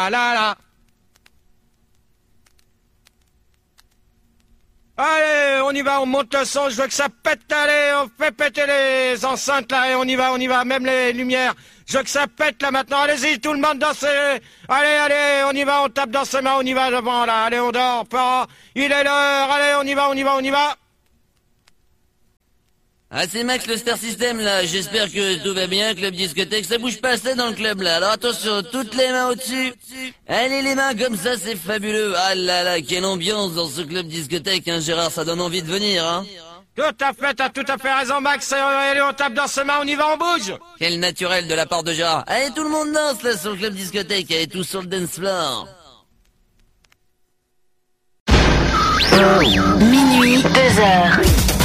là. Allez, on y va, on monte le son, je veux que ça pète, allez, on fait péter les enceintes là, et on y va, même les lumières. Je veux que ça pète là maintenant, allez-y, tout le monde dansez. Allez, on y va, on tape dans ses mains, on y va devant là, allez, on dort pas. Il est l'heure, allez, on y va. Ah, c'est Max le Star System là, j'espère que tout va bien, club discothèque, ça bouge pas assez dans le club là, alors attention, toutes les mains au-dessus. Allez les mains comme ça, c'est fabuleux. Ah là là, quelle ambiance dans ce club discothèque, hein Gérard, ça donne envie de venir, hein. Tout à fait, t'as tout à fait raison Max, allez, on tape dans ses mains, on y va, on bouge. Quel naturel de la part de Gérard. Allez, tout le monde danse là sur le club discothèque, allez, tous sur le dance floor. Minuit, 2h.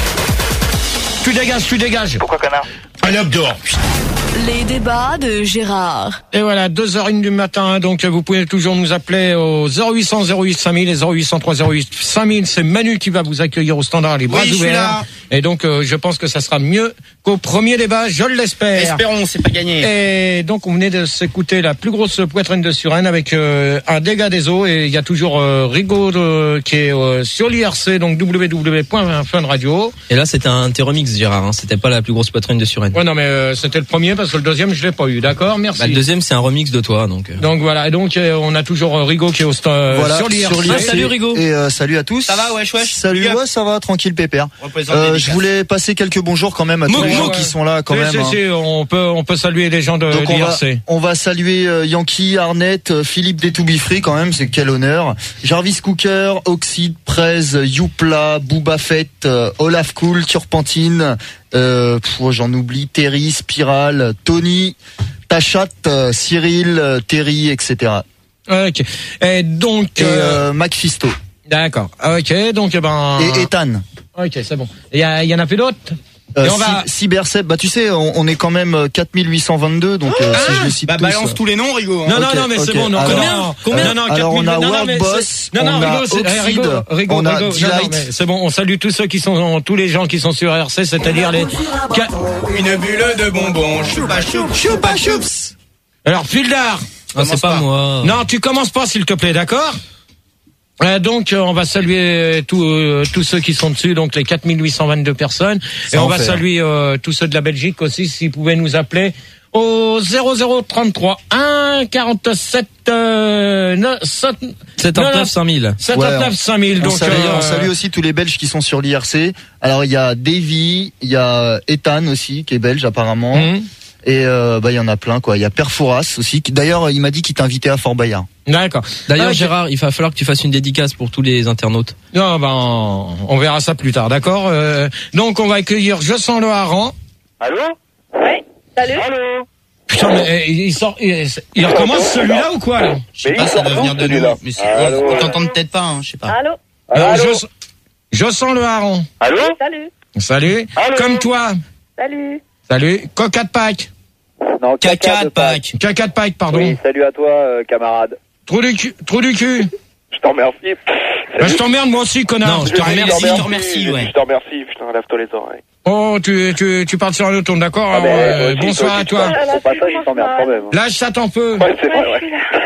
Tu dégages. Pourquoi connard? Allez hop dehors. Les débats de Gérard. Et voilà, 2h01 du matin, donc vous pouvez toujours nous appeler au 0800 08 5000 et 0803 08 5000. C'est Manu qui va vous accueillir au standard, les bras ouverts. Et donc je pense que ça sera mieux qu'au premier débat, je l'espère. Espérons, c'est pas gagné. Et donc on venait de s'écouter la plus grosse poitrine de Suresnes avec un dégât des eaux, et il y a toujours Rigaud qui est sur l'IRC, donc www.funradio. Et là c'était un remix Gérard, hein. C'était pas la plus grosse poitrine de Suresnes. Ouais non mais c'était le premier parce que le deuxième je l'ai pas eu, d'accord, merci. Bah, le deuxième c'est un remix de toi donc. Donc voilà, et donc on a toujours Rigaud qui est voilà, sur l'IRC. Ah, salut Rigaud. Et salut à tous. Ça va, wesh. Salut, ouais, ça va, tranquille pépère. Je voulais passer quelques bonjours quand même à tous les gens qui sont là quand même. Si, on peut saluer les gens de l'IRC. On va saluer Yankee, Arnett, Philippe des To Be Free quand même, c'est quel honneur. Jarvis Cooker, Oxide, Prez, Youpla, Booba Fett, Olaf Cool, Turpentine, j'en oublie, Terry, Spiral, Tony, Tachat, Cyril, Terry, etc. Ok. Et donc Macfisto. D'accord. Ok, donc et Ethan. Ok, c'est bon. Il y en a plus d'autres. Et on va Cybersep, bah tu sais, on est quand même 4822, donc si je les cite tous. Balance tous les noms, Rigaud. Non, mais c'est bon. Non, combien Non, alors on a 4000. World Boss, on a Oxide, on a Delight. C'est bon, on salue tous ceux qui sont, tous les gens qui sont sur RC, c'est-à-dire les. Une bulle de bonbons, choupa choups. Alors, Fildar. Ah, c'est pas moi. Non, tu commences pas, s'il te plaît, d'accord? Donc on va saluer tous ceux qui sont dessus, donc les 4822 personnes, et on va saluer tous ceux de la Belgique aussi, s'ils pouvaient nous appeler au 0033 1 47 79 5000. 79 5000. Donc on salue aussi tous les Belges qui sont sur l'IRC. Alors il y a Davy, il y a Ethan aussi qui est belge apparemment. Et il y en a plein quoi. Il y a Perfouras aussi. D'ailleurs, il m'a dit qu'il t'invitait à Fort Bayard. D'accord. D'ailleurs, Gérard, il va falloir que tu fasses une dédicace pour tous les internautes. Non, on verra ça plus tard, d'accord. Donc, on va accueillir Je sens le hareng. Allô? Oui. Salut. Allô? Putain, mais il recommence celui-là ou quoi là? Je sais pas, ça doit venir de nous. Mais on t'entend peut-être pas, hein, je sais pas. Allô? Alors, je sens le hareng. Allô? Salut. Allô? Comme toi. Salut. Coca de Pâques. Non, Caca de Pâques. Caca de Pâques, pardon. Oui, salut à toi, camarade. Trou du cul. Je t'en remercie. Bah, je t'emmerde moi aussi, connard. Non, je te remercie, ouais. Je te remercie, putain, lave-toi les oreilles. Oh, tu parles sur un autre ton, d'accord? Ah, mais, bonsoir à toi. Au passage, je t'emmerde quand même. Lâche ça t'en peu. Ouais, c'est vrai, ouais.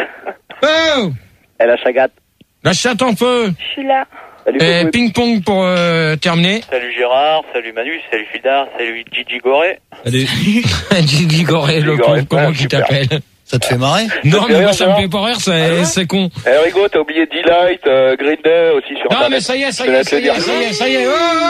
Oh! Elle a Chagat. Lâche ça t'en peu. Je suis là. Salut, Et ping-pong pour terminer. Salut Gérard, salut Manu, salut Fildar, salut Gigi Goré. Allez. Gigi Goré, le con, comment tu t'appelles? Ça te fait marrer? Non, mais moi ça me fait pas rire, c'est con. Eh Rigo, t'as oublié Delight, Green Day aussi sur Non, Internet. mais ça y est.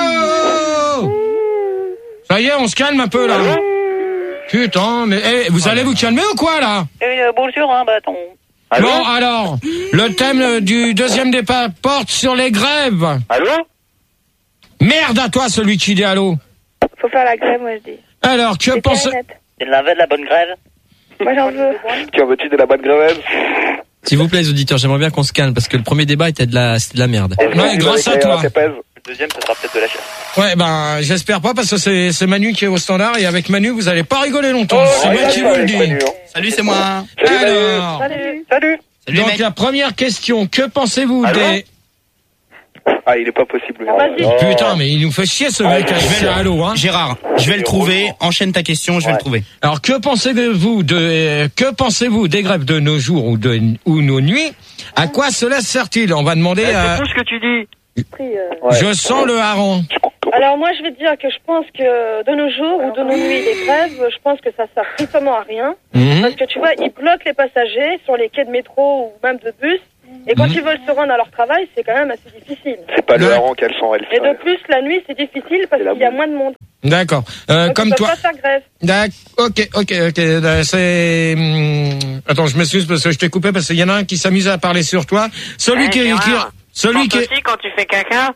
Oh! Ça y est, on se calme un peu là. Putain, mais vous allez vous calmer ou quoi là? Bonjour, bâton. Allô? Bon, alors, le thème du deuxième départ porte sur les grèves. Allô? Merde à toi, celui qui dit allô. Faut faire la grève, moi je dis. Alors, que penses... Il en avait de la bonne grève. Moi j'en veux. Tu en veux-tu de la bonne grève? S'il vous plaît, les auditeurs, j'aimerais bien qu'on se calme parce que le premier débat était c'était de la merde. Ouais, grâce à toi. Le deuxième, ça sera peut-être de la chasse. Ouais, j'espère pas parce que c'est Manu qui est au standard et avec Manu, vous allez pas rigoler longtemps. C'est moi qui vous le dis. Salut, c'est moi. Alors, Salut. donc la première question, que pensez-vous des... Ah, il est pas possible. Putain, mais il nous fait chier ce mec. Je vais là, allô, hein. Gérard, je vais le trouver. Enchaîne ta question, je vais le trouver. Alors, que pensez-vous des grèves de nos jours ou nos nuits? À quoi cela sert-il? On va demander à... C'est fou ce que tu dis. Je sens le hareng. Alors moi je vais te dire que je pense que de nos jours ou de nos nuits les grèves, je pense que ça sert strictement à rien. Parce que tu vois, ils bloquent les passagers sur les quais de métro ou même de bus. Et quand ils veulent se rendre à leur travail, c'est quand même assez difficile. C'est pas le hareng qu'elles sont, elles. Et de plus, la nuit c'est difficile parce qu'il y a moins de monde. D'accord. Donc, comme ils toi. peuvent pas faire grève. Ok. C'est. Attends, je m'excuse parce que je t'ai coupé parce qu'il y en a un qui s'amuse à parler sur toi. Celui qui aussi quand tu fais caca.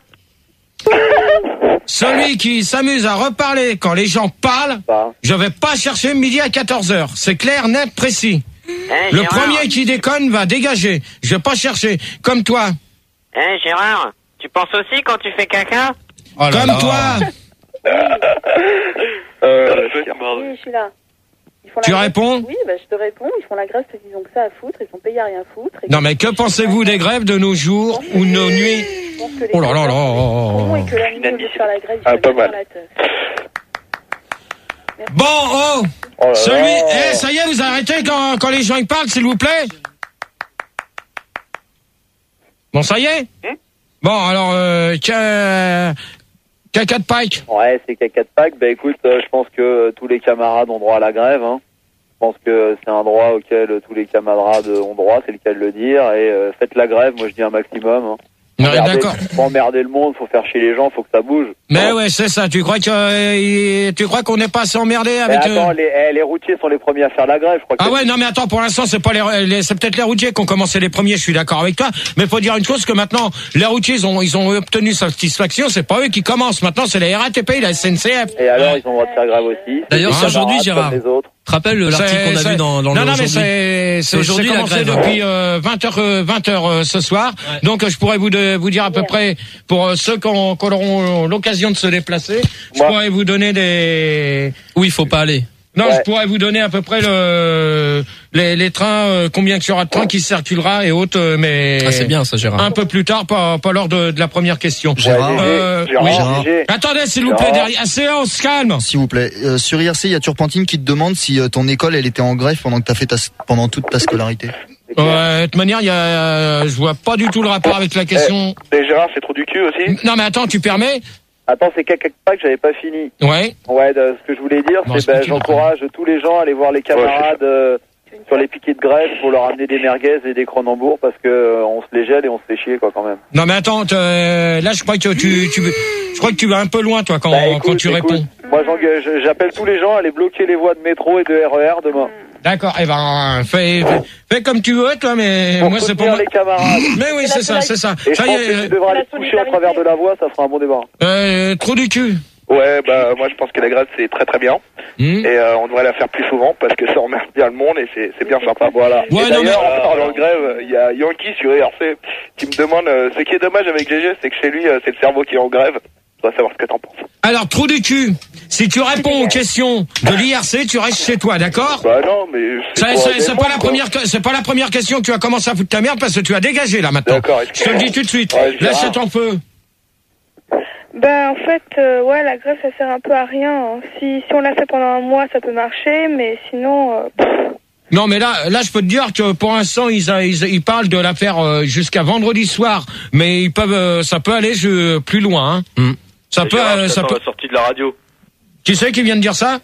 Celui qui s'amuse à reparler quand les gens parlent, je vais pas chercher midi à 14h. C'est clair, net, précis. Le premier qui déconne va dégager. Je vais pas chercher. Comme toi. Gérard, tu penses aussi quand tu fais caca? Comme toi. Oui, je suis là. Tu réponds? Oui, je te réponds. Ils font la grève parce qu'ils ont que ça à foutre. Ils sont payés à rien foutre. Non, mais que pensez-vous des grèves de nos jours ou nos nuits? Oh là là là. Et que la nuit, au lieu de faire la grève, Ah, pas mal. Bon, ça y est, vous arrêtez quand les gens y parlent, s'il vous plaît? Bon, ça y est? Bon, alors, caca de Pâques. Ouais, c'est caca de Pâques. Bah écoute, je pense que tous les camarades ont droit à la grève. Hein. Je pense que c'est un droit auquel tous les camarades ont droit, c'est le cas de le dire. Et faites la grève, moi je dis un maximum. Hein. D'accord. Faut emmerder le monde, faut faire chier les gens, faut que ça bouge. Mais ouais, c'est ça. Tu crois qu'on n'est pas assez emmerdé avec... Mais attends, les routiers sont les premiers à faire la grève, je crois. Ah ouais, non mais attends, pour l'instant c'est pas c'est peut-être les routiers qui ont commencé les premiers. Je suis d'accord avec toi. Mais faut dire une chose, que maintenant les routiers ils ont obtenu satisfaction. C'est pas eux qui commencent. Maintenant c'est la RATP, la SNCF. Et alors ils ont le droit de faire grève aussi. D'ailleurs c'est aujourd'hui, Gérard. Tu te rappelles l'article qu'on a vu dans le Non mais c'est aujourd'hui commencé depuis 20h ce soir. Ouais. Donc je pourrais vous dire à peu près, pour ceux qui auront l'occasion de se déplacer, je pourrais vous donner des... Où il faut pas aller. Non, je pourrais vous donner à peu près les trains, combien il y aura de trains qui circulera et autres, mais... Ah, c'est bien ça, Gérard. Un peu plus tard, pas lors de la première question. Gérard. Gérard. Attendez, s'il vous plaît, derrière. On se calme. S'il vous plaît. Sur IRC, il y a Turpentine qui te demande si ton école, elle était en grève pendant que t'as fait pendant toute ta scolarité. De toute manière, je vois pas du tout le rapport avec la question. Gérard, c'est trop du cul aussi. Non, mais attends, tu permets? Attends, c'est caca de Pâques, j'avais pas fini. Ouais. Ouais, ce que je voulais dire, c'est j'encourage tous les gens à aller voir les camarades sur les piquets de grève pour leur amener des merguez et des Cronenbourg parce que on se les gèle et on se fait chier quoi quand même. Non mais attends, là je crois que tu vas un peu loin toi quand tu réponds. Moi j'appelle tous les gens à aller bloquer les voies de métro et de RER demain. D'accord, fais comme tu veux toi, mais pour moi c'est pour moi. Les camarades. Mais oui, c'est ça. Et ça je pense que tu devras aller te toucher au travers de la voie, ça fera un bon débat. Trou du cul. Ouais, moi je pense que la grève c'est très très bien. Et on devrait la faire plus souvent parce que ça emmerde bien le monde et c'est bien sympa. Voilà. Ouais, et d'ailleurs, en parlant de grève, il y a Yankee sur IRC qui me demande ce qui est dommage avec GG, c'est que chez lui c'est le cerveau qui est en grève. Je dois savoir ce que t'en penses. Alors, trou du cul, si tu réponds aux questions de l'IRC, tu restes chez toi, d'accord? Bah non, mais c'est pas la première question que tu vas commencer à foutre ta merde parce que tu as dégagé là maintenant. D'accord. Je te le dis tout de suite. Lâche ton feu. Ben en fait, la grève ça sert un peu à rien. Hein. Si on l'a fait pendant un mois, ça peut marcher, mais sinon. Non, mais là, je peux te dire que pour l'instant, ils parlent de la faire jusqu'à vendredi soir, mais ça peut aller plus loin. Hein. Ça peut. La sortie de la radio. Qui c'est qui vient de dire ça?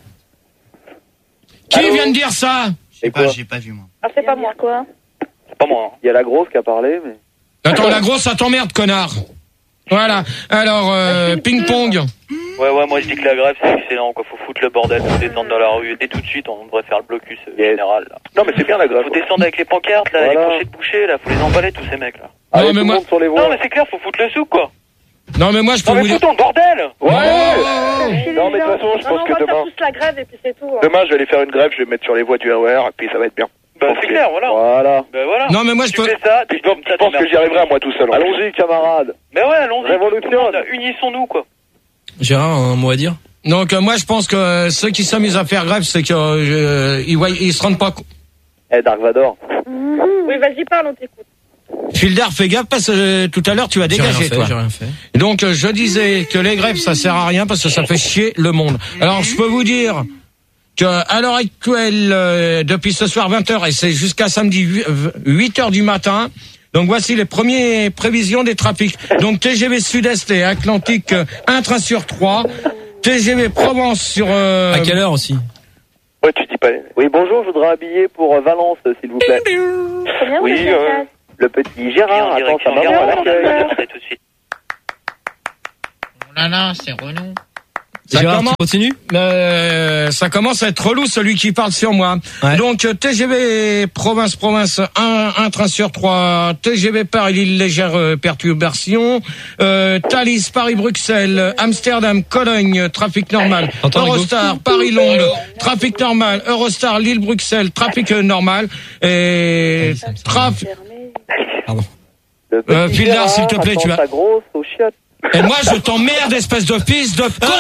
Qui vient de dire ça? J'ai pas vu moi. Ah, c'est pas moi quoi. C'est pas moi. Il y a la grosse qui a parlé, mais. Attends, la grosse, ça t'emmerde, connard. Voilà. Alors, ping-pong. Ouais, moi je dis que la grève c'est excellent, quoi. Faut foutre le bordel, faut descendre dans la rue. Et tout de suite, on devrait faire le blocus général, là. Non, mais c'est bien la grève. Faut descendre avec les pancartes, là, les crochets de boucher, là. Faut les emballer, tous ces mecs, là. Non, mais moi. Non, mais c'est clair, faut foutre le souk, quoi. Non, mais moi je peux vous dire. Foutons le bordel! Ouais! Non, mais de toute façon, je pense que demain. On va faire tous la grève et puis c'est tout. Hein. Demain, je vais aller faire une grève, je vais me mettre sur les voies du RER et puis ça va être bien. Bah, c'est clair, voilà. Bah, voilà. Non, mais moi je peux. Tu fais ça, je pense que j'y arriverai à moi tout seul. Allons-y, camarades. Mais ouais, allons-y. Révolution. Unissons-nous, quoi. Gérard, un mot à dire? Donc moi je pense que ceux qui s'amusent à faire grève, c'est que ils se rendent pas compte. Dark Vador. Oui, vas-y, parle, on t'écoute. Fildar, fais gaffe parce que tout à l'heure tu vas dégager, toi. J'ai rien fait. Donc je disais que les grèves ça sert à rien parce que ça fait chier le monde. Alors je peux vous dire que à l'heure actuelle, depuis ce soir 20h et c'est jusqu'à samedi 8h du matin. Donc voici les premières prévisions des trafics. Donc TGV Sud-Est et Atlantique, un train sur 3. TGV Provence sur... À quelle heure aussi? Ouais, tu dis pas. Oui, bonjour, je voudrais un billet pour Valence, s'il vous plaît. Oui, Le petit Gérard, attends, sa maman à l'accueil. Tout de suite. Oh là là, c'est relou. Gérard, tu continues? Ça commence à être relou celui qui parle sur moi. Ouais. Donc TGV Province, un train sur 3. TGV Paris, l'île légère perturbation. Thalys, Paris-Bruxelles, Amsterdam, Cologne, trafic normal. T'entends, Rigo? Eurostar, Paris-Londres, trafic normal. Eurostar, Lille-Bruxelles, trafic normal. Et trafic... Pardon. Fildar, s'il te plaît, tu vas... Ta grosse aux chiottes. Et moi, je t'emmerde, espèce de fils de con!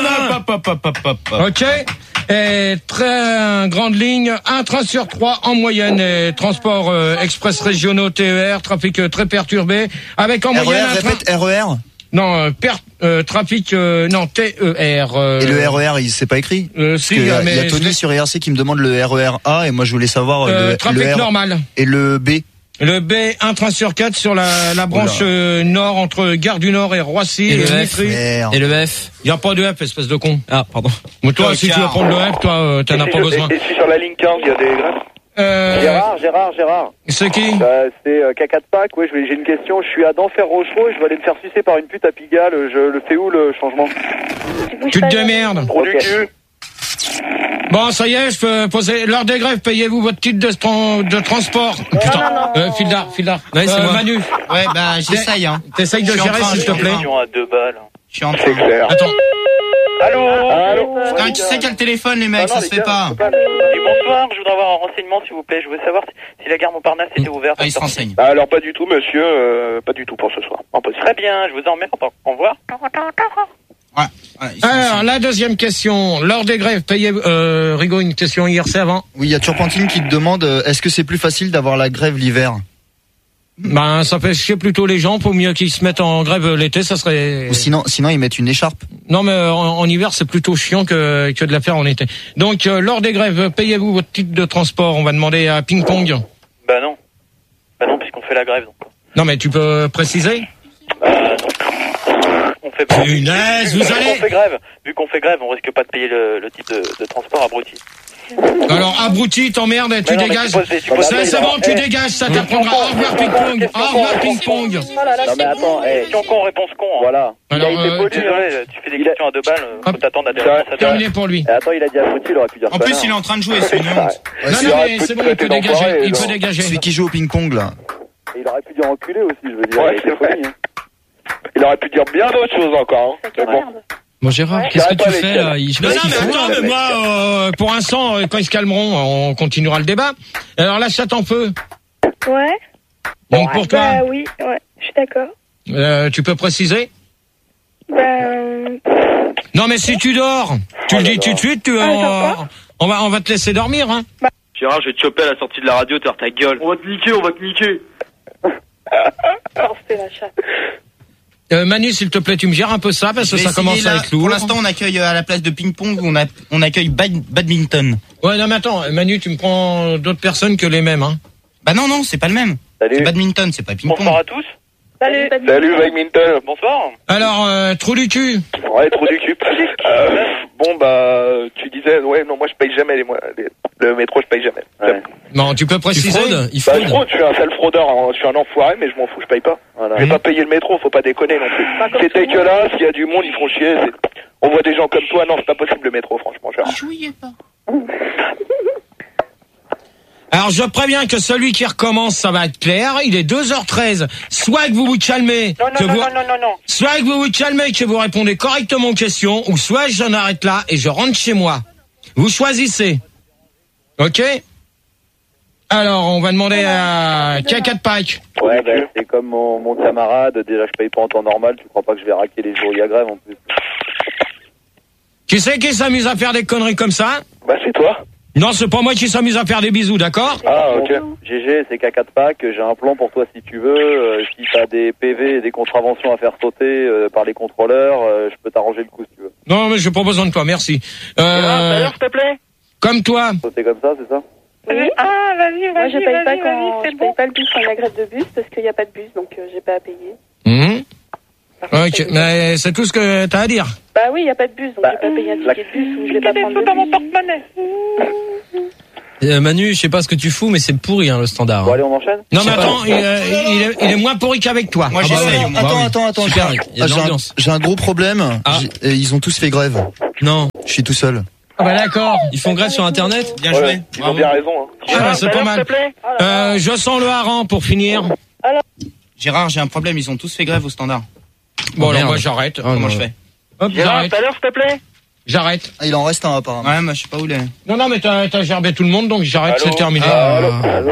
Ok? Et très grande ligne, un train sur 3 en moyenne, et transport express régionaux TER, trafic très perturbé, avec en moyenne un train... Répète, RER? Non, trafic, non, TER. Et le RER, il s'est pas écrit? Si, il y a mais... Tony sur IRC qui me demande le RER A et moi je voulais savoir trafic le R normal. Et le B? Le B, un train sur 4 sur la branche nord entre Gare du Nord et Roissy. Et le F. Vitry. Et le F? Il y a pas de F, espèce de con. Ah, pardon. Mais toi, si tu veux prendre le F, toi, t'en as pas besoin. Et si sur la ligne 15, il y a des grèves? Gérard. C'est qui? C'est Caca de Pâques, oui, j'ai une question. Je suis à Denfert-Rochereau et je vais aller me faire sucer par une pute à Pigalle. Je le fais où le changement? Tu te démerdes. Trop du cul. Bon, ça y est, je peux poser l'heure des grèves. Payez-vous votre titre de transport. Putain, Fildar. Ouais, c'est moi. Manu. Ouais, bah, j'essaye, hein. T'essayes de Je suis en gérer, train, s'il te plaît. À 2 balles. Je suis en train. C'est clair. Attends. Allô? Putain, qui c'est qui a le téléphone, les mecs? Ça se fait pas. Et bonsoir, je voudrais avoir un renseignement s'il vous plaît. Je veux savoir si la gare Montparnasse était ouverte. Ah, il se renseigne. Alors pas du tout, monsieur. Pas du tout pour ce soir. Impossible. Très bien, je vous emmerde. Au revoir. Ouais, il se Alors, renseigne. la deuxième question. L'heure des grèves, payez... Rigo, une question IRC avant. Oui, il y a Turpentine qui te demande est-ce que c'est plus facile d'avoir la grève l'hiver? Ben, ça fait chier plutôt les gens. Pour mieux qu'ils se mettent en grève l'été, ça serait... Ou sinon ils mettent une écharpe. Non, mais en hiver, c'est plutôt chiant que de la faire en été. Donc, lors des grèves, payez-vous votre titre de transport. On va demander à Ping Pong. Bah non. Bah non, puisqu'on fait la grève. Donc. Non, mais tu peux préciser? Non. On fait pas. Punaise, vous allez... Vu qu'on fait grève, on risque pas de payer le titre de transport abruti. Alors, abruti, t'emmerde, tu non, mais dégages. tu poses- C'est bon, tu dégages, ça t'apprendra. Au revoir, Ping Pong. Au revoir, Ping Pong. Non, mais attends, Question con, réponse con. Hein. voilà. Alors, Désolé, tu fais des questions à 2 balles, faut t'attendre à des réponses à 2 balles. terminé pour lui. Et attends, il a dit abruti, il aurait pu dire En ça. plus, il est en train de jouer, c'est une honte. Non, non, mais c'est bon, il peut dégager. Il peut dégager. Celui qui joue au ping-pong là. Il aurait pu dire enculé aussi, je veux dire. Ouais, c'est vrai. Il aurait pu dire bien d'autres choses encore. Hein. Mais bon. Bon, Gérard, qu'est-ce que tu fais, là? Non, mais attends, mais moi, pour l'instant, quand ils se calmeront, on continuera le débat. Alors là, ça t'en feu. Ouais. Donc pour toi, Bah oui, ouais, je suis d'accord. tu peux préciser? Bah, Non, mais si tu dors, tu le dis tout de suite, on va te laisser dormir, hein. Gérard, je vais te choper à la sortie de la radio, t'as ta gueule. On va te niquer. oh, c'est la chatte. Manu, s'il te plaît, tu me gères un peu ça parce que Je vais ça commence essayer, à là. être lourd. Pour l'instant, on accueille à la place de ping-pong, on accueille badminton. Ouais, non, mais attends, Manu, tu me prends d'autres personnes que les mêmes, hein. Bah non, c'est pas le même. C'est badminton, c'est pas ping-pong. Bonsoir à tous. Salut. Salut, badminton. Bonsoir. Alors, trou du cul. Ouais, trou du cul. Bon, bah, tu disais, ouais, non, moi je paye jamais le métro, je paye jamais. Ouais. Non, tu peux préciser. Il Bah, fraude. je fraude, je suis un sale fraudeur, hein. Je suis un enfoiré, mais je m'en fous, je paye pas. Voilà. Je vais pas payer le métro, faut pas déconner non plus. C'est dégueulasse, il y a du monde, ils font chier. On voit des gens comme toi, non, c'est pas possible le métro, franchement, Gérard. Jouiez pas. Alors, je préviens que celui qui recommence, ça va être clair. Il est 2h13. Soit que vous vous calmez. Non. Soit que vous vous calmez, que vous répondez correctement aux questions, ou soit j'en arrête là et je rentre chez moi. Vous choisissez. Ok? Alors, on va demander à Caca de Pâques. Ouais, bah, c'est comme mon camarade. Déjà, je paye pas en temps normal. Tu crois pas que je vais raquer les jours où il y a grève en plus? Qui c'est qui s'amuse à faire des conneries comme ça? Bah, c'est toi. Non, c'est pas moi qui s'amuse à faire des bisous, d'accord? Ah, ok. GG, c'est qu'à 4 packs, j'ai un plan pour toi si tu veux. Si t'as des PV et des contraventions à faire sauter par les contrôleurs, je peux t'arranger le coup si tu veux. Non, mais j'ai pas besoin de toi, merci. D'ailleurs, s'il te plaît. Comme toi. Sauter comme ça, c'est ça? Oui. Ah, vas-y, Moi, je paye pas vas-y, quand c'est je bon. paye pas le bus quand il y a grève de bus parce qu'il n'y a pas de bus, donc j'ai pas à payer. Ok, mais c'est tout ce que t'as à dire. Bah oui, il n'y a pas de bus, donc j'ai pas payé un ticket de bus ou je vais pas prendre dans mon le bus. porte-monnaie. Manu, je sais pas ce que tu fous, mais c'est pourri le standard. Bon, allez, on enchaîne? Non, mais attends, il est moins pourri qu'avec toi. Moi, j'essaye. au moins. Attends. Super, il y a de l'ambiance. J'ai un gros problème. Ils ont tous fait grève. Non. Je suis tout seul. Ah bah d'accord. Ils font grève sur Internet? Bien joué. Ouais, ils ont bien raison. Hein. Ah bah, c'est pas mal. Je sens le hareng pour finir. Gérard, j'ai un problème, ils ont tous fait grève au standard. Bon, alors merde. moi j'arrête. Comment je fais? Hop, Gérard, j'arrête. tout à l'heure, s'il te plaît. J'arrête. Ah, il en reste un apparemment. Ouais, moi je sais pas où les... Non, mais t'as gerbé tout le monde, donc j'arrête, c'est terminé. Allô,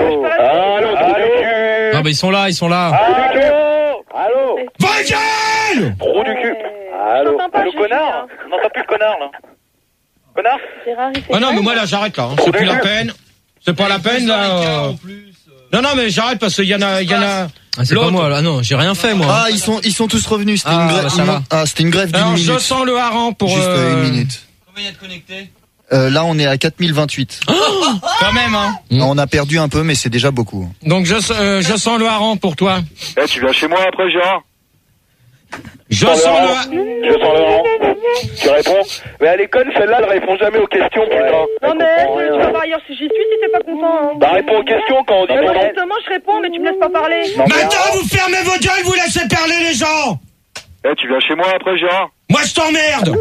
Ah bah ils sont là. Allô? Vagel! Trou du cul. Allô? Allô, connard? On n'entend plus le connard, là. Connard? Gérard, il fait Ah non, grève. mais moi là j'arrête là. C'est plus la peine. C'est pas la peine là. Non, mais j'arrête parce qu'il y en a. Ah, c'est pas moi là, non, j'ai rien fait moi. Ah, ils sont tous revenus. C'était une grève. bah, ça va. Ah, c'était une grève d'une Alors minute. je sens le hareng pour. Juste une minute. Combien il y a de connectés? Là, on est à 4028. Quand même, hein. On a perdu un peu, mais c'est déjà beaucoup. Donc je sens le hareng pour toi. Eh, tu viens chez moi après, Gérard? Je sens le Je sens le rang. Tu réponds? Mais elle est conne, celle-là, elle répond jamais aux questions, putain. Non mais tu vas voir ailleurs si j'y suis si t'es pas content. Hein. Bah, réponds aux questions quand on dit ton nom. Justement, je réponds, mais tu me laisses pas parler. Maintenant vous fermez vos gueules, vous laissez parler les gens. Eh, tu viens chez moi après, Gérard? Moi je t'emmerde.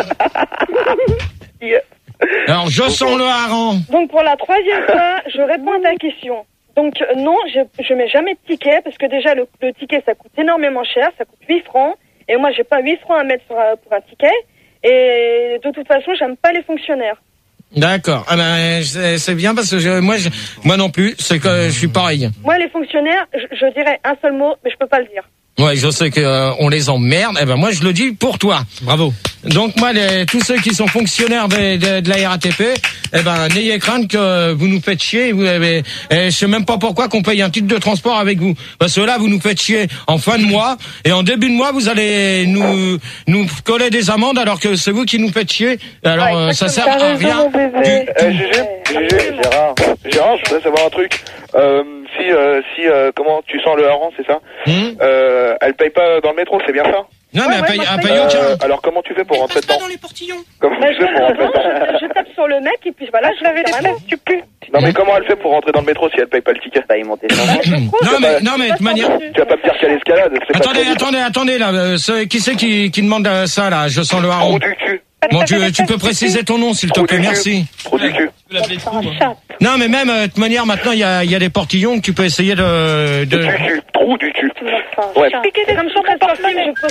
Alors je sens le hareng. Donc pour la troisième fois, je réponds à ta question. Donc non, je mets jamais de ticket parce que déjà le ticket ça coûte énormément cher, ça coûte 8 francs et moi j'ai pas 8 francs à mettre pour un ticket et de toute façon j'aime pas les fonctionnaires. D'accord. Ah ben c'est bien parce que moi non plus, c'est que je suis pareil. Moi les fonctionnaires, je dirais un seul mot mais je peux pas le dire. Ouais, je sais que on les emmerde. Eh ben moi je le dis pour toi. Bravo. Donc moi tous ceux qui sont fonctionnaires de la RATP, eh ben n'ayez crainte que vous nous faites chier. Je sais même pas pourquoi qu'on paye un titre de transport avec vous. Parce que là vous nous faites chier en fin de mois et en début de mois vous allez nous coller des amendes alors que c'est vous qui nous faites chier. Alors ça sert à rien. Gérard, je voudrais savoir un truc. Comment tu sens le hareng, c'est ça? Elle paye pas dans le métro, c'est bien ça? Non, mais elle paye aucun. Alors comment tu fais pour rentrer dedans? Dans les portillons. Comment tu fais pour rentrer dedans? Je tape sur le mec et puis voilà, je l'avais tu peux. Non mais comment elle fait pour rentrer dans le métro si elle paye pas le ticket? Bah, ils montent Non mais de toute manière. Tu vas pas me dire qu'elle escalade. Attendez là. Qui c'est qui demande ça là? Je sens le hareng. Trou du cul. Bon, tu peux préciser ton nom s'il te plaît, merci. Trou du cul. Non mais même de toute manière maintenant il y a des portillons que tu peux essayer de... Trou du cul. Ouais. C'est comme sur mon portable, je peux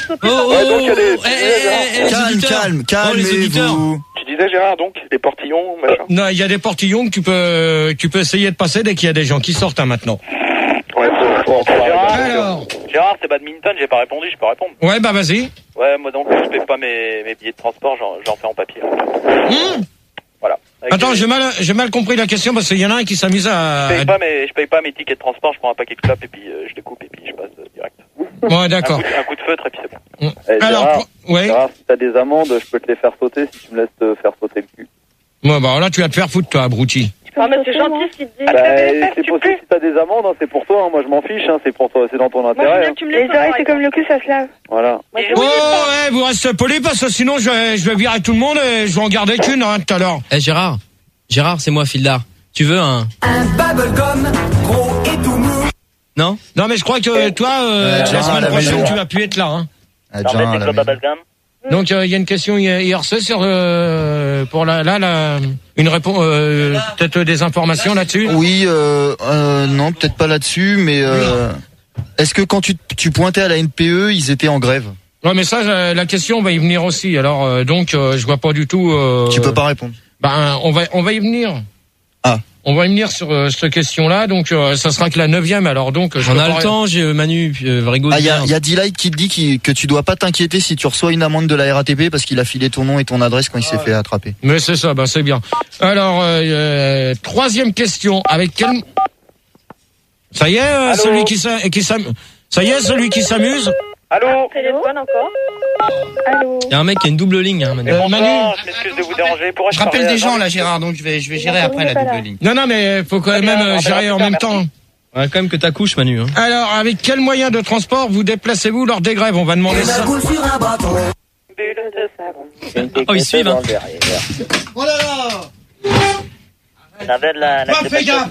sauter. Calmez-vous. Tu disais Gérard donc des portillons machin. Non, il y a des portillons que tu peux essayer de passer dès qu'il y a des gens qui sortent maintenant. Ouais, Alors. Gérard, c'est badminton, j'ai pas répondu, je peux répondre. Ouais, bah vas-y. Ouais, moi donc je paye pas mes billets de transport, j'en fais en papier. Voilà. Attends, j'ai mal compris la question parce qu'il y en a un qui s'amuse à... Je paye pas mes tickets de transport, je prends un paquet de clopes et puis je les coupe et puis je passe direct. Ouais, d'accord. Un coup de feutre et puis c'est bon. Gérard, ouais. Gérard, si t'as des amendes, je peux te les faire sauter si tu me laisses te faire sauter le cul. Ouais, bah là tu vas te faire foutre toi, abruti. Ah mais c'est gentil ce qu'il te dit. C'est possible si t'as des amendes, hein, c'est pour toi, hein, moi je m'en fiche, hein, c'est pour toi, c'est dans ton Moi intérêt. je veux bien que tu me laisses oreilles, c'est comme le cul ça se lave. Voilà. Oh, ouais, vous restez poli parce que sinon je vais virer tout le monde et je vais en garder qu'une tout à l'heure. Eh Gérard, c'est moi Fildar. Tu veux un bubblegum gros et tout mou? Non? Non mais je crois que toi la semaine prochaine tu vas plus être là hein. Donc il y a une question IRC sur pour une réponse peut-être des informations là-dessus. Oui, non, peut-être pas là-dessus, mais est-ce que quand tu pointais à la NPE, ils étaient en grève? Ouais, mais ça la question va y venir aussi. Alors donc je vois pas du tout. Tu peux pas répondre. Ben on va y venir. Ah. on va y venir sur cette question-là. Donc, ça sera que la 9e. Alors donc, on a le temps. J'ai Manu, Vrigo. Il y a D-Light qui te dit que tu dois pas t'inquiéter si tu reçois une amende de la RATP parce qu'il a filé ton nom et ton adresse quand il s'est fait attraper. Mais c'est ça, c'est bien. Alors, 3e question. Avec quel... Ça y est, celui qui s'amuse. Ça y est, celui qui s'amuse. Allô. Téléphone encore. Allô. Il y a un mec qui a une double ligne, hein, Manu. Manu. Je m'excuse de vous déranger. Je rappelle des gens là, Gérard, donc je vais gérer après la double ligne. Non, mais faut quand même gérer en même temps. Ouais, quand même que t'accouches, Manu. Hein. Alors, avec quel moyen de transport vous déplacez-vous lors des grèves? On va demander ça. Oh, ils suivent. Hein. Oh là là. Ça va de la Fais gaffe.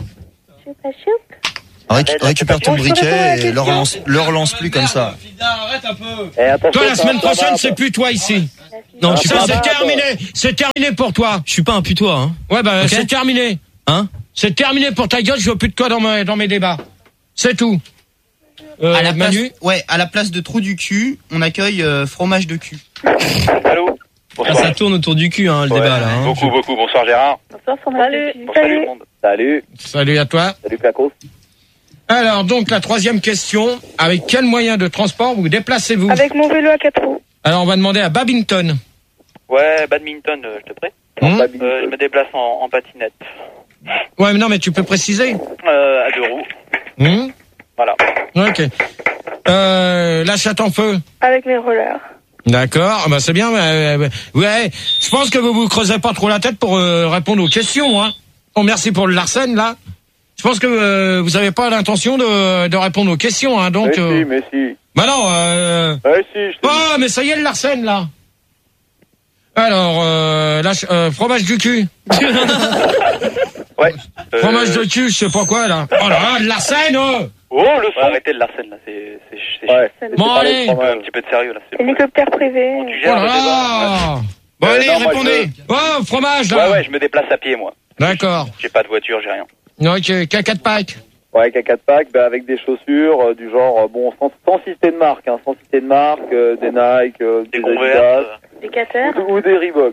Récupère ton briquet et le relance plus comme ça. Arrête un peu. Toi, la semaine prochaine, c'est plus toi ici. Non, je suis pas. C'est terminé. C'est terminé pour toi. Je suis pas un putois. Hein. Ouais, Okay. C'est terminé. Hein? C'est terminé pour ta gueule. Je veux plus de toi dans mes débats. C'est tout. À la place, Manu. ouais, à la place de trou du cul, on accueille fromage de cul. Allô. Ah, ça tourne autour du cul, hein, le débat là. Hein. Beaucoup. Bonsoir Gérard. Bonsoir, salut. Bonsoir tout le monde. Salut. Salut à toi. Salut Placos. Alors, donc, la 3e question. Avec quel moyen de transport vous déplacez-vous? Avec mon vélo à 4 roues. Alors, on va demander à Babington. Ouais, badminton, je te prête. Je me déplace en patinette. Ouais, mais non, mais tu peux préciser. À 2 roues. Voilà. Ok. La chatte en feu. Avec mes rollers. D'accord, c'est bien. Ouais, je pense que vous creusez pas trop la tête pour répondre aux questions. Hein. Bon, merci pour le Larsen, là. Je pense que vous avez pas l'intention de répondre aux questions. Hein, donc, mais si. Bah non. Oh, mais ça y est, le Larsen, là. Alors, fromage du cul. Ouais. Fromage de cul, je sais pas quoi, là. Oh là là, le Larsen, Oh, le son. Arrêtez le Larsen, là, c'est bon, allez. Un petit peu de sérieux, là. Hélicoptère privé. Tu gères le débat. Bon, allez, répondez. Oh, fromage, là. Ouais, je me déplace à pied, moi. D'accord. J'ai pas de voiture, j'ai rien. Ok, K4 pack. Ouais, K4 pack, avec des chaussures du genre, sans citer de marque, hein, sans citer de marque, des Nike, des Adidas. Des Cater. Ou des Reebok.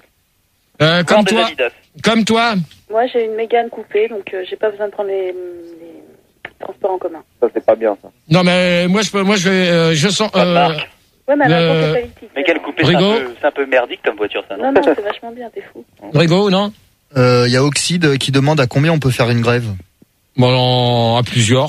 Comme toi. Moi, j'ai une Mégane coupée, donc j'ai pas besoin de prendre les transports en commun. Ça, c'est pas bien, ça. Non, mais je sens... Ouais, mais alors, c'est politique. Mégane coupée, c'est un peu merdique comme voiture, ça, non? Non, c'est vachement bien, t'es fou. Rigo, non? Y a Oxide qui demande à combien on peut faire une grève. Bon, à plusieurs.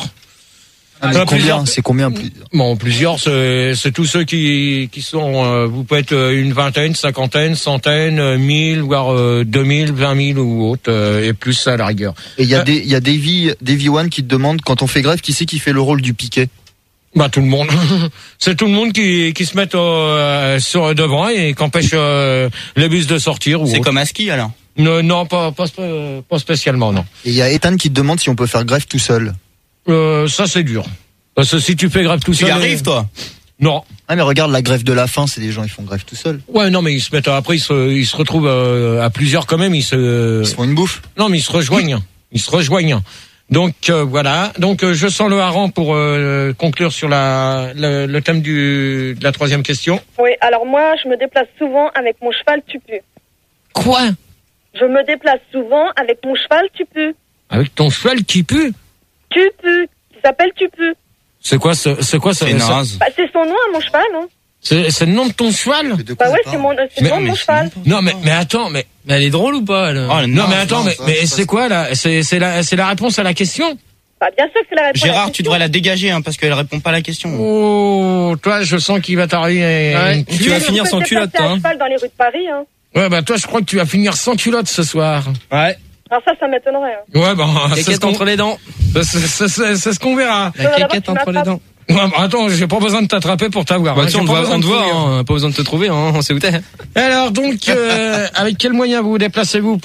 C'est combien Bon, plusieurs, c'est tous ceux qui sont, vous pouvez être une vingtaine, cinquantaine, centaine, 1000, voire 2000, 20 000 ou autre, et plus ça à la rigueur. Et il y a Davy One qui te demande, quand on fait grève, qui c'est qui fait le rôle du piquet? Bah, tout le monde. C'est tout le monde qui se met sur devant et qui empêche les bus de sortir. C'est comme à ski, alors? Non, pas spécialement, non. Et il y a Ethan qui te demande si on peut faire grève tout seul. Ça, c'est dur. Parce que si tu fais grève tout seul... Tu y arrives, toi? Non. Ah, mais regarde, la grève de la faim, c'est des gens, ils font grève tout seuls. Ouais, non, mais ils se mettent, après, ils se retrouvent à plusieurs quand même, ils se font une bouffe. Non, mais ils se rejoignent. Donc, voilà. Donc, je sens le hareng pour conclure sur le thème de la 3e question. Oui, alors moi, je me déplace souvent avec mon cheval Tupu. Quoi? Je me déplace souvent avec mon cheval Tupu. Avec ton cheval qui pue? Tupu, qui s'appelle Tupu. C'est quoi ça? C'est naze. Bah, c'est son nom à mon cheval, hein. C'est le nom de ton cheval? Bah ouais, c'est le nom de mon cheval. Non, mais attends, mais elle est drôle ou pas, elle? Non, mais attends, mais c'est quoi, là? C'est la réponse à la question? Bah, bien sûr que c'est la réponse. Gérard, tu devrais la dégager, hein, parce qu'elle répond pas à la question. Oh, toi, je sens qu'il va t'arriver. Ouais, tu vas finir sans culotte, toi, hein. Cheval dans les rues de Paris, hein. Ouais, bah, toi, je crois que tu vas finir sans culotte ce soir. Ouais. Alors ça m'étonnerait. Hein. Ouais, bah, c'est ce entre les dents. C'est ce qu'on verra. La caquette entre les dents. Ouais, bah, attends, j'ai pas besoin de t'attraper pour t'avoir. Bah, on te voit, hein, pas besoin de te trouver, hein, on sait où t'es. Alors, donc, avec quel moyen vous déplacez-vous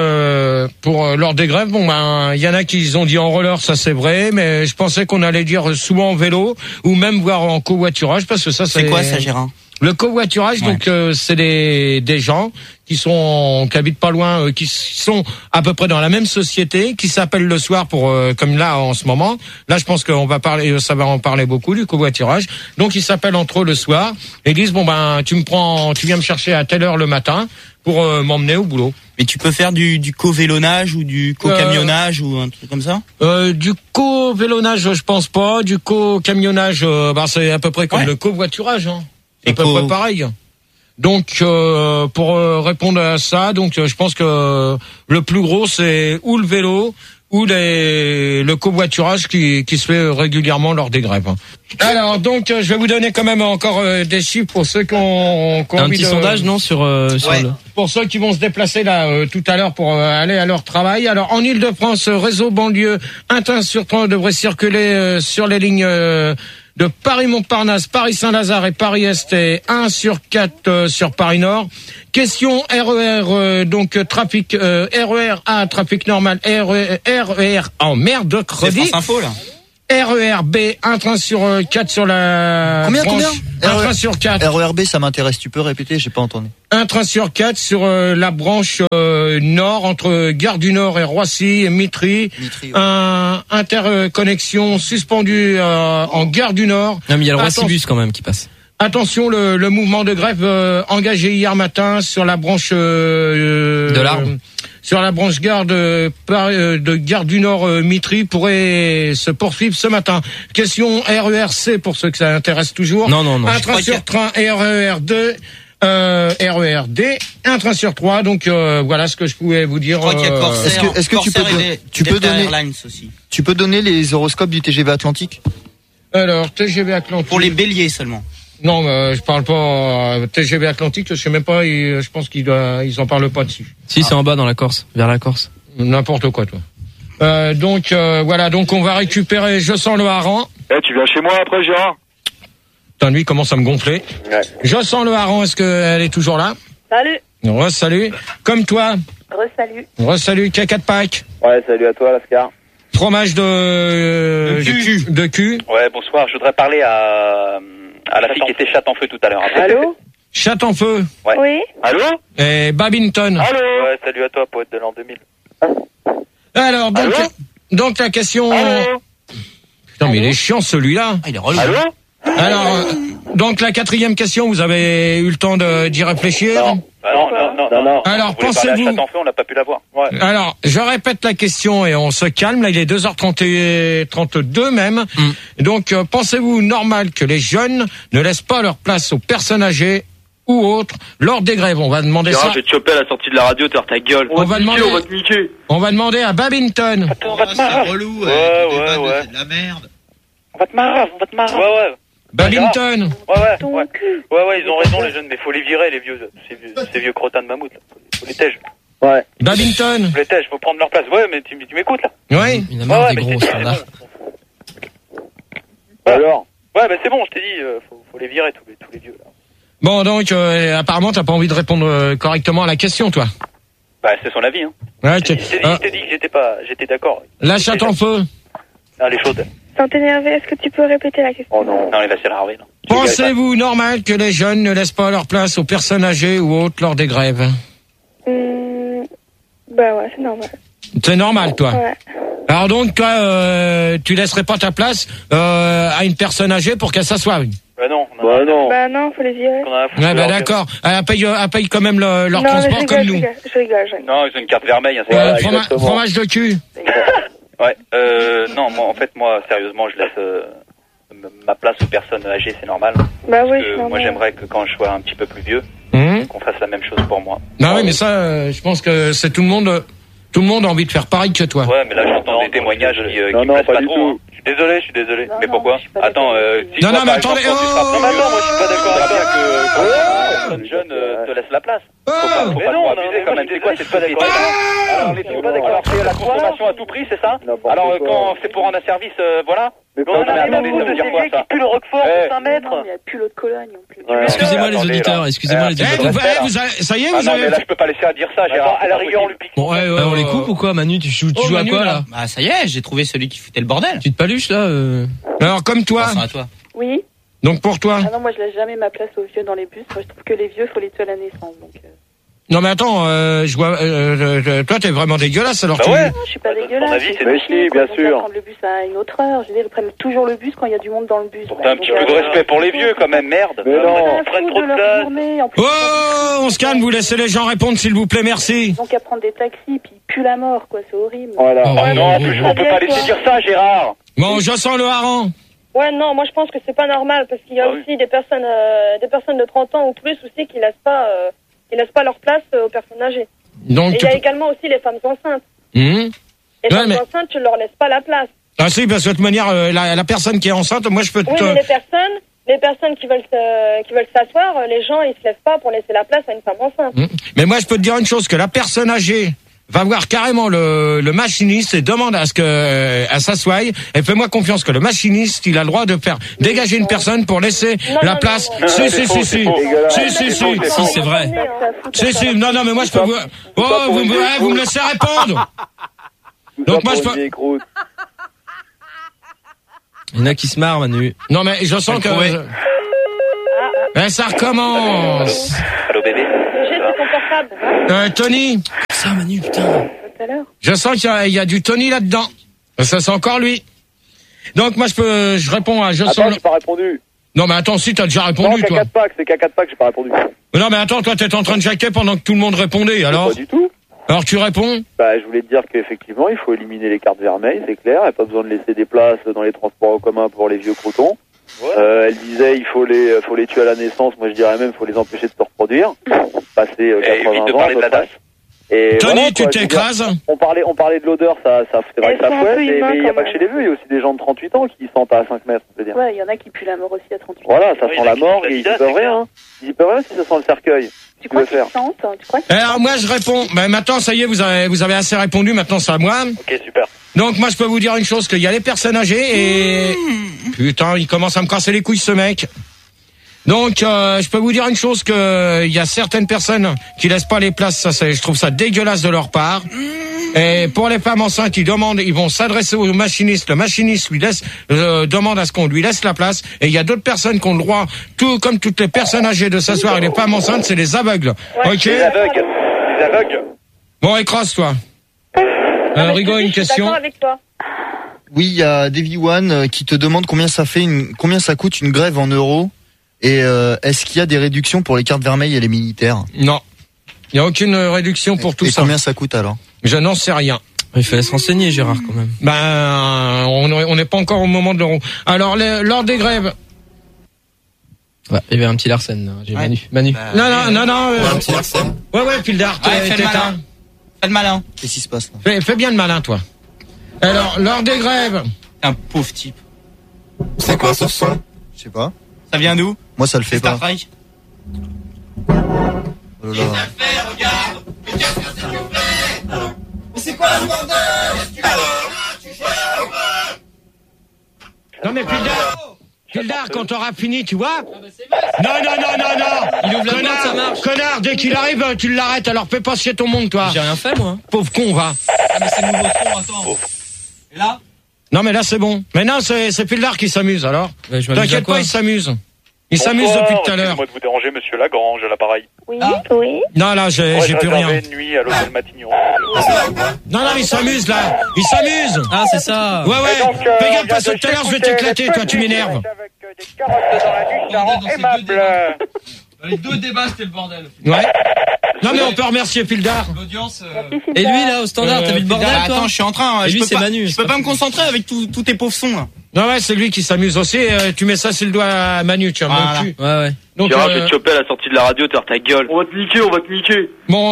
pour lors des grèves? Bon, ben, il y en a qui ont dit en roller, ça c'est vrai, mais je pensais qu'on allait dire souvent en vélo, ou même voir en covoiturage, parce que ça c'est... C'est quoi ça, Gérard? Le covoiturage, ouais. Donc c'est des gens qui habitent pas loin, qui sont à peu près dans la même société, qui s'appellent le soir pour comme là en ce moment. Là, je pense qu'on va parler, ça va en parler beaucoup du covoiturage. Donc ils s'appellent entre eux le soir et disent bon ben tu viens me chercher à telle heure le matin pour m'emmener au boulot. Mais tu peux faire du co-vélonnage ou du co-camionnage ou un truc comme ça? Du co-vélonnage, je pense pas. Du co-camionnage, c'est à peu près comme le co-voiturage. Hein. C'est à peu près pareil. Donc, pour répondre à ça, donc je pense que le plus gros, c'est ou le vélo ou le covoiturage qui se fait régulièrement lors des grèves. Alors, donc, je vais vous donner quand même encore des chiffres pour ceux qui ont un petit sondage, non, sur pour ceux qui vont se déplacer là tout à l'heure pour aller à leur travail. Alors, en Île-de-France, réseau banlieue, un train sur 3 devrait circuler sur les lignes de Paris-Montparnasse, Paris-Saint-Lazare et Paris-Est, et 1 sur 4 sur Paris-Nord. Question RER, donc trafic RER A, trafic normal, RER en merde, crevé. C'est France Info, là. RER B, un train sur 4 sur la Combien un train sur 4. RER B, ça m'intéresse. Tu peux répéter? J'ai pas entendu. Un train sur 4 sur la branche nord, entre Gare du Nord et Roissy et Mitry. Interconnexion suspendue en Gare du Nord. Non, mais il y a le Roissy-Bus quand même qui passe. Attention, le mouvement de grève engagé hier matin sur la branche de l'Arbre. Sur la branche gare de Gare du Nord Mitry pourrait se poursuivre ce matin. Question RERC pour ceux que ça intéresse toujours. Non. Un train sur train RER2, RERD, un train sur 3. Donc voilà ce que je pouvais vous dire. Je crois qu'il y a Corsair. Est-ce que tu peux donner les horoscopes du TGV Atlantique? Alors TGV Atlantique. Pour les béliers seulement. Non, je parle pas TGV Atlantique, je sais même pas, je pense ils en parlent pas dessus. Si, c'est en bas dans la Corse, vers la Corse. N'importe quoi, toi. Donc voilà, donc on va récupérer Je sens le hareng. Tu viens chez moi après, Gérard? Putain, lui commence à me gonfler. Ouais. Je sens le hareng, est-ce qu'elle est toujours là? Salut. Salut. Comme toi. Salut. Salut, caca de Pâques. Ouais, salut à toi, Lascar. Fromage de cul. Ouais, bonsoir, je voudrais parler à la fille qui était chatte en feu tout à l'heure. Allô? Chatte en feu. Ouais. Oui. Allô? Et Babington. Allô? Ouais, salut à toi, poète de l'an 2000. Alors, donc la question... Allô? Putain, mais il est chiant celui-là. Il est relou. Allô? Alors, donc la 4e question, vous avez eu le temps d'y réfléchir? Non. Alors, Vous voulez parler à pensez-vous... chatte en feu, on n'a pas pu l'avoir. Ouais. Alors, je répète la question et on se calme. Là, il est 2h32 même. Donc, pensez-vous normal que les jeunes ne laissent pas leur place aux personnes âgées ou autres lors des grèves? On va demander ça. Je vais te choper à la sortie de la radio, t'as ta gueule. On va te niquer. On va demander à Babington. On va te marrer. relou. Ouais. C'est de la merde. On va te marrer. Ouais. Babington. Ouais, ils ont raison les jeunes, mais faut les virer les vieux, ces vieux crottins de mammouth là. Faut les tèges. Ouais. Babington. Faut les tèges, faut prendre leur place. Ouais, mais tu m'écoutes là? Oui. Il a marre des gros, ça là. Alors? Ouais, c'est bon, je t'ai dit, faut les virer tous les vieux là. Bon, donc apparemment t'as pas envie de répondre correctement à la question, toi. Bah c'est son avis, hein. Ouais, Je t'ai dit que j'étais d'accord. La chatte en feu. Non, elle est chaude. Sans t'énerver, est-ce que tu peux répéter la question? Oh non. Non, il va s'énerver. Pensez-vous normal que les jeunes ne laissent pas leur place aux personnes âgées ou autres lors des grèves? Bah ouais, c'est normal. C'est normal, toi. Ouais. Alors donc, toi, tu laisserais pas ta place à une personne âgée pour qu'elle s'assoie? Bah non. Bah non, faut les virer. Ouais, bah d'accord. Elle paye quand même leur transport comme nous. Je rigole. Non, ils ont une carte vermeille. Hein, fromage de cul. Ouais. Non, moi, sérieusement, je laisse ma place aux personnes âgées, c'est normal. Bah oui, c'est normal. Moi, j'aimerais que quand je sois un petit peu plus vieux, qu'on fasse la même chose pour moi. Non, oui, mais ça, je pense que c'est tout le monde a envie de faire pareil que toi. Ouais, mais là, j'entends des témoignages qui me plaisent pas trop. Hein. Je suis désolé. Mais pourquoi? Attends, si non, mais attendez. Non, mais attends, moi, je suis pas d'accord avec ça que personne jeune te laisse la place. Faut pas trop abuser quand même. C'est quoi cette société? Alors, c'est la consommation à tout prix, c'est ça? Alors, quand c'est pour rendre un service, voilà. Mais attendez, ça veut dire quoi, ça? Plus le Roquefort de 5 mètres. Il n'y a plus l'eau de Cologne non plus. Excusez-moi les auditeurs, ça y est, vous avez... mais là, je peux pas laisser à dire ça, Gérard. À la rigueur, on lui pique. Ouais, on les coupe ou quoi, Manu? Tu joues à quoi, là? Bah, ça y est, j'ai trouvé celui qui foutait le bordel. Tu te paluches, là Alors, comme toi. À toi. Oui. Donc, pour toi? Ah non, moi, je laisse jamais ma place aux vieux dans les bus. Moi, je trouve que les vieux, faut les tuer à la naissance, donc... Non mais attends, je vois, toi t'es vraiment dégueulasse alors. Non, je suis pas dégueulasse. Mais si, bien sûr. Prendre le bus à une autre heure. Je veux dire, ils prennent toujours le bus quand il y a du monde dans le bus. T'as un petit peu de respect pour les vieux quand même, merde. Mais non. Ils prennent trop de place. Oh, on se calme, vous laissez les gens répondre s'il vous plaît, merci. Ils ont qu'à prendre des taxis, puis ils puent la mort, quoi, c'est horrible. Voilà. Non, en plus, on peut pas laisser dire ça, Gérard. Bon, je sens le hareng. Ouais, non, moi je pense que c'est pas normal, parce qu'il y a aussi des personnes de 30 ans ou plus aussi qui laissent pas leur place aux personnes âgées. Donc, et il y a également aussi les femmes enceintes. Les femmes enceintes, tu leur laisses pas la place. Ah si, parce que de toute manière, la personne qui est enceinte, moi je peux te... Oui, mais les personnes qui veulent s'asseoir, les gens ils se lèvent pas pour laisser la place à une femme enceinte. Mais moi je peux te dire une chose, que la personne âgée va voir carrément le machiniste et demande à ce que à s'assoie. Et fais-moi confiance que le machiniste, il a le droit de faire dégager une personne pour laisser la place. Si, c'est vrai. Si, non, mais moi je peux vous... Oh, vous me laissez répondre. Donc moi je peux... Il y en a qui se marrent, Manu. Non mais je sens que... ça recommence. Allô bébé. Tony. Ça, Manu, putain. Je sens qu'il y a du Tony là-dedans. Ça, c'est encore lui. Donc moi je réponds à... Attends, j'ai pas répondu. Non mais attends, si t'as déjà répondu, non, toi. C'est qu'à 4 packs, j'ai pas répondu. Non mais attends, toi t'es en train de jacker pendant que tout le monde répondait, alors? Pas du tout. Alors tu réponds? Bah, je voulais te dire qu'effectivement, il faut éliminer les cartes vermeilles, c'est clair. Il n'y a pas besoin de laisser des places dans les transports en commun pour les vieux crotons. Elle disait, il faut les tuer à la naissance. Moi, je dirais même, il faut les empêcher de se reproduire. Passer 80 ans. Parler de la DAS. Et Tony, voilà, tu t'écrases? On parlait de l'odeur, ça c'est vrai que ça fouette, mais il n'y a pas que chez les vieux, il y a aussi des gens de 38 ans qui sentent à 5 mètres, on peut dire. Ouais, il y en a qui puent la mort aussi à 38 ans. Voilà, ça sent la mort et ils y peuvent rien. Ils y peuvent rien si ça sent le cercueil. Tu crois qu'ils sentent? Alors moi je réponds. Ben maintenant ça y est, vous avez assez répondu. Maintenant c'est à moi. Ok, super. Donc moi je peux vous dire une chose, qu'il y a les personnes âgées et putain, il commence à me casser les couilles ce mec. Donc je peux vous dire une chose, que il y a certaines personnes qui laissent pas les places. Je trouve ça dégueulasse de leur part. Et pour les femmes enceintes, ils vont s'adresser au machiniste. Le machiniste lui demande à ce qu'on lui laisse la place. Et il y a d'autres personnes qui ont le droit, tout comme toutes les personnes âgées, de s'asseoir. Et les femmes enceintes, c'est les aveugles. Ouais, Ok. Les aveugles. Bon, écrase-toi. Rigo, une question. Avec toi. Oui, il y a Davy One qui te demande combien ça coûte une grève en euros. Et est-ce qu'il y a des réductions pour les cartes vermeilles et les militaires? Non. Il n'y a aucune réduction pour tout ça. Et combien ça coûte alors? Je n'en sais rien. Il fallait se renseigner, Gérard, quand même. Ben, on n'est pas encore au moment de l'euro. Alors, lors des grèves... Ouais, il y avait un petit Larsen, là. J'ai Manu. Non. Un petit Larsen. Ouais, Pildar, fais le malin. Fais le malin. Qu'est-ce qui se passe là? Fais bien le malin, toi. Alors, lors des grèves... Un pauvre type. C'est quoi ce son? Je sais pas. Ça vient d'où? Moi, ça le fait pas. Strike. Oh là là. Mais c'est quoi ce bordel? Non mais Pildar, quand t'auras fini, tu vois? Non. Il ouvre la porte, ça marche. Connard, dès qu'il arrive, tu l'arrêtes, alors fais pas chier ton monde, toi. J'ai rien fait, moi. Pauvre con, va. Ah, mais c'est le nouveau son, attends. Et là? Non mais là c'est bon. Mais non, c'est Pildar qui s'amuse, alors. Ouais, je m'amuse à T'inquiète quoi? pas, il s'amuse. Il s'amuse depuis tout à l'heure. Excusez-moi de vous déranger, monsieur Lagrange, à l'appareil. Oui. Non, là, j'ai plus rien. Une nuit à l'hôtel Matignon. Non, il s'amuse, là. Il s'amuse. Ah, c'est ça. Ouais. donc, Fais gaffe, parce que tout à l'heure, je vais t'éclater, toi, tu m'énerves. Avec des carottes dans la nuit, ça rend aimable. Les deux débats, c'était le bordel. Ouais. Non, mais on peut remercier Pildar. L'audience. Et lui, là, au standard, t'as vu le bordel, toi? Attends, je suis en train. Et lui, c'est Manu. Je peux pas me concentrer avec tous tes pauvres sons, là. Non, ouais, c'est lui qui s'amuse aussi. Tu mets ça sur le doigt à Manu, tu vois, Voilà. mon cul. Ouais. Donc, Gérard, je vais te choper à la sortie de la radio, tu ta gueule. On va te niquer. Bon,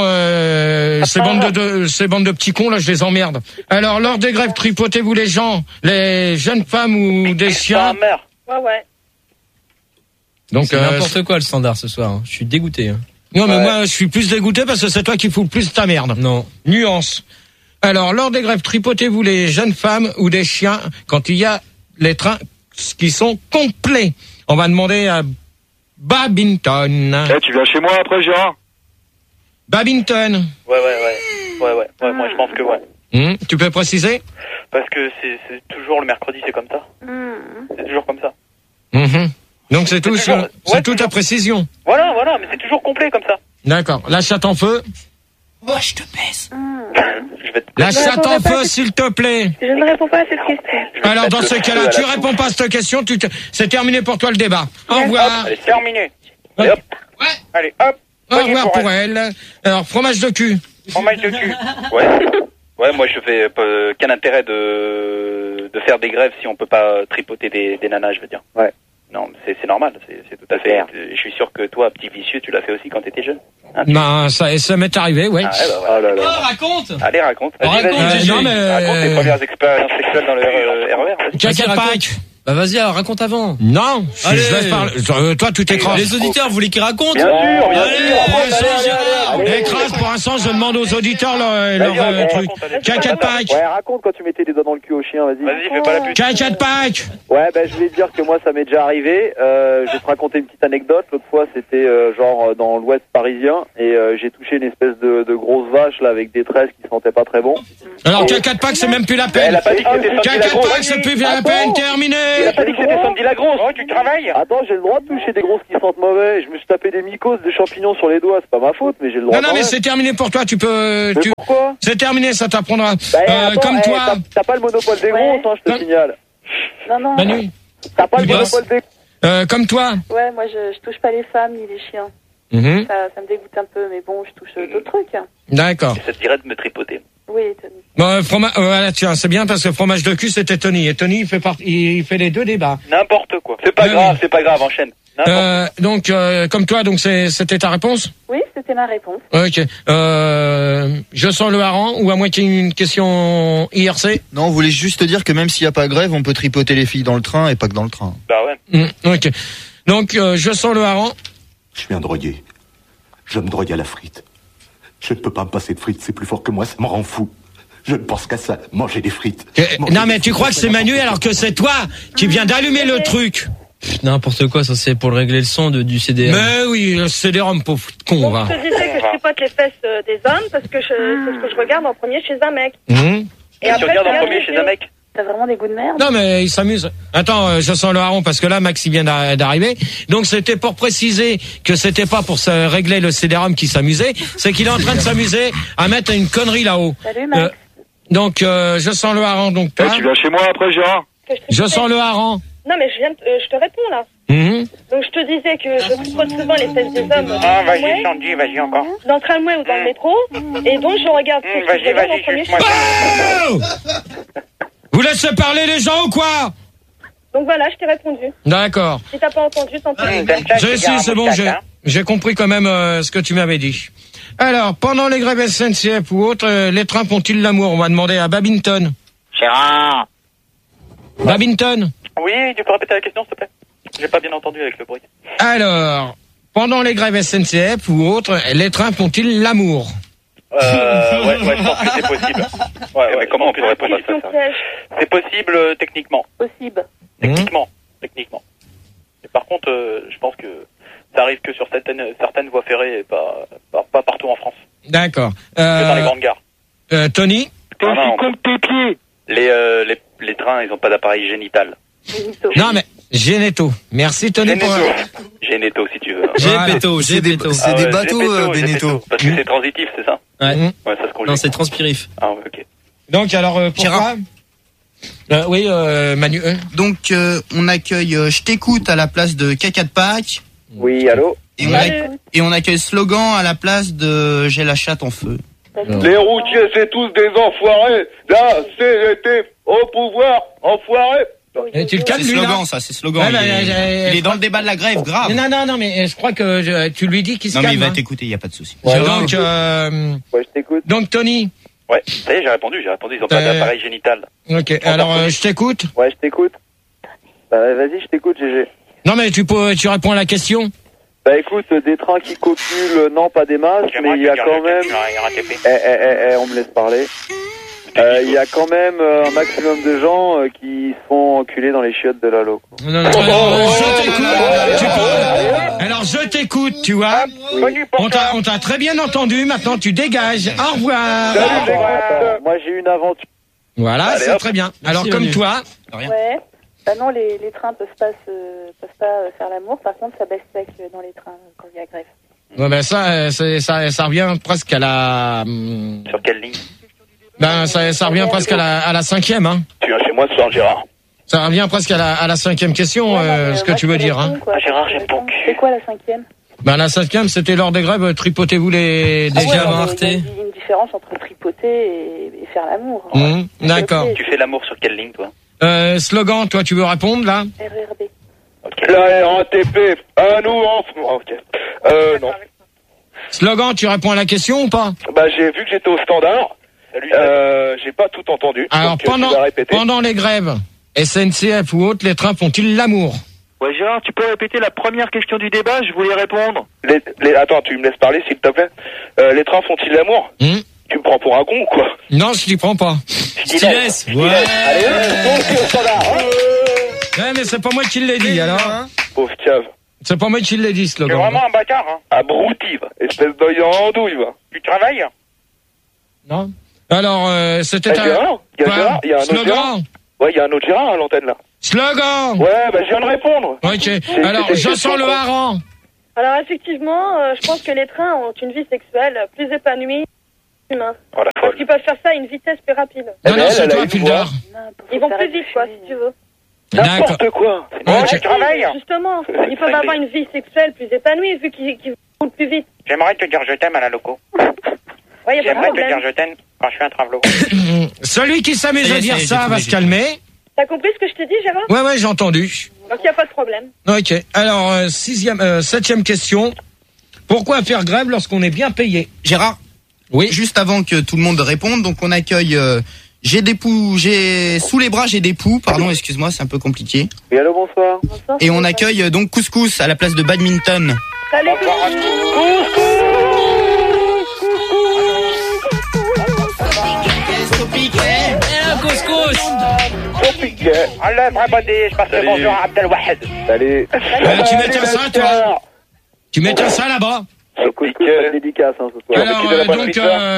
ces bandes de petits cons, là, je les emmerde. Alors, lors des grèves, tripotez-vous les gens, les jeunes femmes ou des chiens. Ouais. Donc, c'est n'importe quoi, le standard, ce soir. Je suis dégoûté. Non, mais moi, je suis plus dégoûté parce que c'est toi qui fous le plus ta merde. Non. Nuance. Alors, lors des grèves, tripotez-vous les jeunes femmes ou des chiens quand il y a les trains qui sont complets. On va demander à Babington. Tu viens chez moi après, Gérard? Babington. Ouais, moi je pense que ouais. Tu peux préciser? Parce que c'est toujours le mercredi, c'est comme ça. C'est toujours comme ça. Donc c'est tout, c'est toute ta précision. Voilà, mais c'est toujours complet comme ça. D'accord. La chatte en feu. Oh, je te baisse. La chatte en feu, s'il te plaît. Je ne réponds pas à cette question. Alors, dans ce cas-là, tu réponds pas à cette question, c'est terminé pour toi le débat. Au revoir. Allez, terminé. Allez, hop. Ouais. Allez, hop. Au revoir pour elle. Alors, fromage de cul. Fromage de cul. Ouais. Ouais, moi je fais quel intérêt de faire des grèves si on peut pas tripoter des nanas, je veux dire. Ouais. Non, c'est normal, c'est tout à fait. Je suis sûr que toi, petit vicieux, tu l'as fait aussi quand t'étais jeune. Hein, Ben, ça m'est arrivé, ouais. Ah, ouais, bah, voilà. Oh, raconte. Allez, raconte. Raconte, non, mais... Raconte tes premières expériences sexuelles dans le RER. Caca Pâques. Bah vas-y, alors, raconte avant. Non, Allez. je laisse parler. Toi, tu t'écrases. Les auditeurs, vous voulez qu'ils racontent? Bien sûr, bien Allez, écrase, pour l'instant, je demande aux auditeurs leur truc. Caca de Pâques. Ouais, raconte quand tu mettais des doigts dans le cul au chien, vas-y. Vas-y, fais pas la pute. Caca de Pâques. Ouais, ben je voulais te dire que moi ça m'est déjà arrivé. Je vais te raconter une petite anecdote. L'autre fois c'était genre dans l'ouest parisien et j'ai touché une espèce de grosse vache là avec des tresses qui sentaient pas très bon. Alors, caca de Pâques, c'est même plus la peine. Elle a pas dit que c'était Sandy Caca la de grosse. Pâques, c'est plus la peine, terminé. Elle a pas dit que c'était Sandy la grosse. Oh, tu travailles. Attends, j'ai le droit de toucher des grosses qui sentent mauvais. Je me suis tapé des mycoses, des champignons sur les doigts. C'est pas ma faute, mais j'ai le droit. Non, mais c'est terminé pour toi, tu peux... Pourquoi? C'est terminé, ça t'apprendra. Attends, Comme toi... T'as pas le monopole des grosses, hein, je te signale. Non. Manu. T'as pas le monopole des... Comme toi. Ouais, moi je touche pas les femmes ni les chiens. Mhm. Ça me dégoûte un peu, mais bon, je touche d'autres trucs. D'accord. Ça te dirait de me tripoter. Oui, Tony. Bon, voilà, tiens, c'est bien parce que fromage de cul, c'était Tony. Et Tony, il fait les deux débats. N'importe quoi. C'est pas grave, enchaîne. Donc, comme toi, donc c'était ta réponse? Oui, c'était ma réponse. Ok. Je sens le hareng ou à moins qu'il y ait une question IRC? Non, on voulait juste te dire que même s'il n'y a pas grève, on peut tripoter les filles dans le train et pas que dans le train. Bah ouais. Ok. Donc, je sens le hareng. Je suis un drogué. Je me drogue à la frite. Je ne peux pas me passer de frites, c'est plus fort que moi, ça me rend fou. Je ne pense qu'à ça, manger des frites. Non, mais tu crois que c'est Manu alors que c'est toi qui viens d'allumer le truc? N'importe quoi, ça c'est pour régler le son du CD. Mais oui, le CD-ROM, pauvre con, Donc, va. je te disais que je tripote les fesses des hommes parce que c'est ce que je regarde en premier chez un mec. Et tu regardes en premier chez un mec? T'as vraiment des goûts de merde? Non, mais il s'amuse. Attends, je sens le hareng parce que là, Max, il vient d'arriver. Donc, c'était pour préciser que c'était pas pour se régler le CD-ROM qui s'amusait. C'est qu'il est en train de s'amuser à mettre une connerie là-haut. Salut, Max. Donc, je sens le hareng, donc toi. Tu viens chez moi après, Gérard? Je sens le hareng. Non, mais je te réponds là. Donc je te disais que je tripote souvent les fesses des hommes. Ah, vas-y, Sandy, vas-y encore. Dans le tramway ou dans le métro. Et donc je regarde. Vas-y, Oh vous laissez parler les gens ou quoi? Donc voilà, je t'ai répondu. D'accord. Si t'as pas entendu, tant pis. C'est bon, j'ai compris quand même ce que tu m'avais dit. Alors, pendant les grèves SNCF ou autres, les trains font-ils l'amour? On va demander à Babington. Gérard. Babington. Oui, tu peux répéter la question, s'il te plaît? J'ai pas bien entendu avec le bruit. Alors, pendant les grèves SNCF ou autres, les trains font-ils l'amour? Ouais, je pense que c'est possible. Ouais, mais comment on peut répondre à ça? C'est possible techniquement. Possible. Techniquement. Et par contre, je pense que ça arrive que sur certaines voies ferrées et pas partout en France. D'accord. Que dans les grandes gares. Tony? T'es aussi con que tes pieds. Les trains, ils ont pas d'appareil génital. Non, mais Généto. Merci Tony Généto, si tu veux. Gépéto. C'est des bateaux, Beneteau. Parce que c'est transitif, c'est ça? Ouais. Ça se conjugue. Non, c'est transpirif. Ah ouais, ok. Donc, alors, pourquoi? Oui, Manu. Donc, on accueille Je t'écoute à la place de Caca de Pâques. Oui, allô? Et on accueille Slogan à la place de J'ai la chatte en feu. Les routiers, c'est tous des enfoirés. Là, CGT au pouvoir, enfoirés. Tu le calmes, C'est lui, Slogan, là. ça, c'est Slogan. Il est dans le débat de la grève, grave. Non, mais je crois que tu lui dis qu'il se calme. Non, mais il va t'écouter, il n'y a pas de souci. Donc, je t'écoute. Donc, Tony. Ouais, ça y est, j'ai répondu, ils ont pas d'appareil génital. Ok, alors, je t'écoute. Ouais, je t'écoute. Vas-y, je t'écoute, GG. Non, mais tu réponds à la question. Bah écoute, des trains qui copulent, non pas des masses, mais il y a quand même... on me laisse parler. Il y a quand même un maximum de gens qui se font enculer dans les chiottes de Lalo. Non, alors je t'écoute, tu vois. On t'a très bien entendu, maintenant tu dégages. Au revoir. Moi j'ai une aventure. Voilà, c'est très bien. Alors comme toi. Ouais. Bah non, les trains peuvent pas faire l'amour. Par contre, ça baisse sec dans les trains quand il y a grève. Ouais, ben ça revient presque à la... Sur quelle ligne? Ben, ça revient presque à la 5e, hein. Tu viens chez moi ce soir, Gérard. Ça revient presque à la 5e question, ce que tu veux dire, hein. Gérard, j'aime ton cul. C'est quoi la 5e? Ben, la 5e, c'était lors des grèves, tripotez-vous les gamins artés. Il y a une différence entre tripoter et faire l'amour. D'accord. Tu fais l'amour sur quelle ligne, toi? Slogan, toi, tu veux répondre, là? RRB. La RATP, à nous, ok. Non. Slogan, tu réponds à la question ou pas? Bah, j'ai vu que j'étais au standard. J'ai pas tout entendu. Alors, donc, pendant les grèves, SNCF ou autres, les trains font-ils l'amour? Ouais, Gérard, tu peux répéter la première question du débat? Je voulais répondre. Attends, tu me laisses parler, s'il te plaît. Les trains font-ils l'amour? Tu me prends pour un con ou quoi? Non, je t'y prends pas. Je t'y laisse. Ouais. Allez, au standard. Ouais, mais c'est pas moi qui l'ai dit, alors. Pauvre cave. C'est pas moi qui l'ai dit, Slogan. C'est vraiment un bâtard, hein. Abruti, va. Espèce d'œil en andouille, va. Tu travailles? Non. Alors, c'était Gérard, il y a un autre Slogan. Gérard. Ouais, il y a un autre Gérard à l'antenne, là. Slogan. Ouais, bah, je viens de répondre. Ok. Alors, je sens le hareng. Alors effectivement, je pense que les trains ont une vie sexuelle plus épanouie humain. Parce qu'ils peuvent faire ça à une vitesse plus rapide. Non, c'est toi, Pildar. Ils vont plus vite, quoi, si tu veux. N'importe quoi. Ok. Travaille. Justement, ils peuvent avoir une vie sexuelle plus épanouie vu qu'ils roulent plus vite. J'aimerais te dire je t'aime à la loco. Ouais, y a pas de J'aimerais te dire problème. je t'aime quand je fais un travelo. Celui qui s'amuse à dire ça va se calmer. T'as compris ce que je t'ai dit, Gérard? Ouais, j'ai entendu. Donc y a pas de problème. Ok. Alors, 7e question. Pourquoi faire grève lorsqu'on est bien payé? Gérard. Oui. Juste avant que tout le monde réponde, donc on accueille. J'ai sous les bras, j'ai des poux. Pardon, excuse-moi, c'est un peu compliqué. Oui, allô, bonsoir. Et on accueille donc Couscous à la place de badminton. Salut, Couscous. Allah, everybody, je passe le bonjour à Abdelwahed. Salut. Tu m'éteins ça, toi? Tu m'éteins ça là-bas? Couscous, pas de dédicace, hein, ce soir. Alors, donc,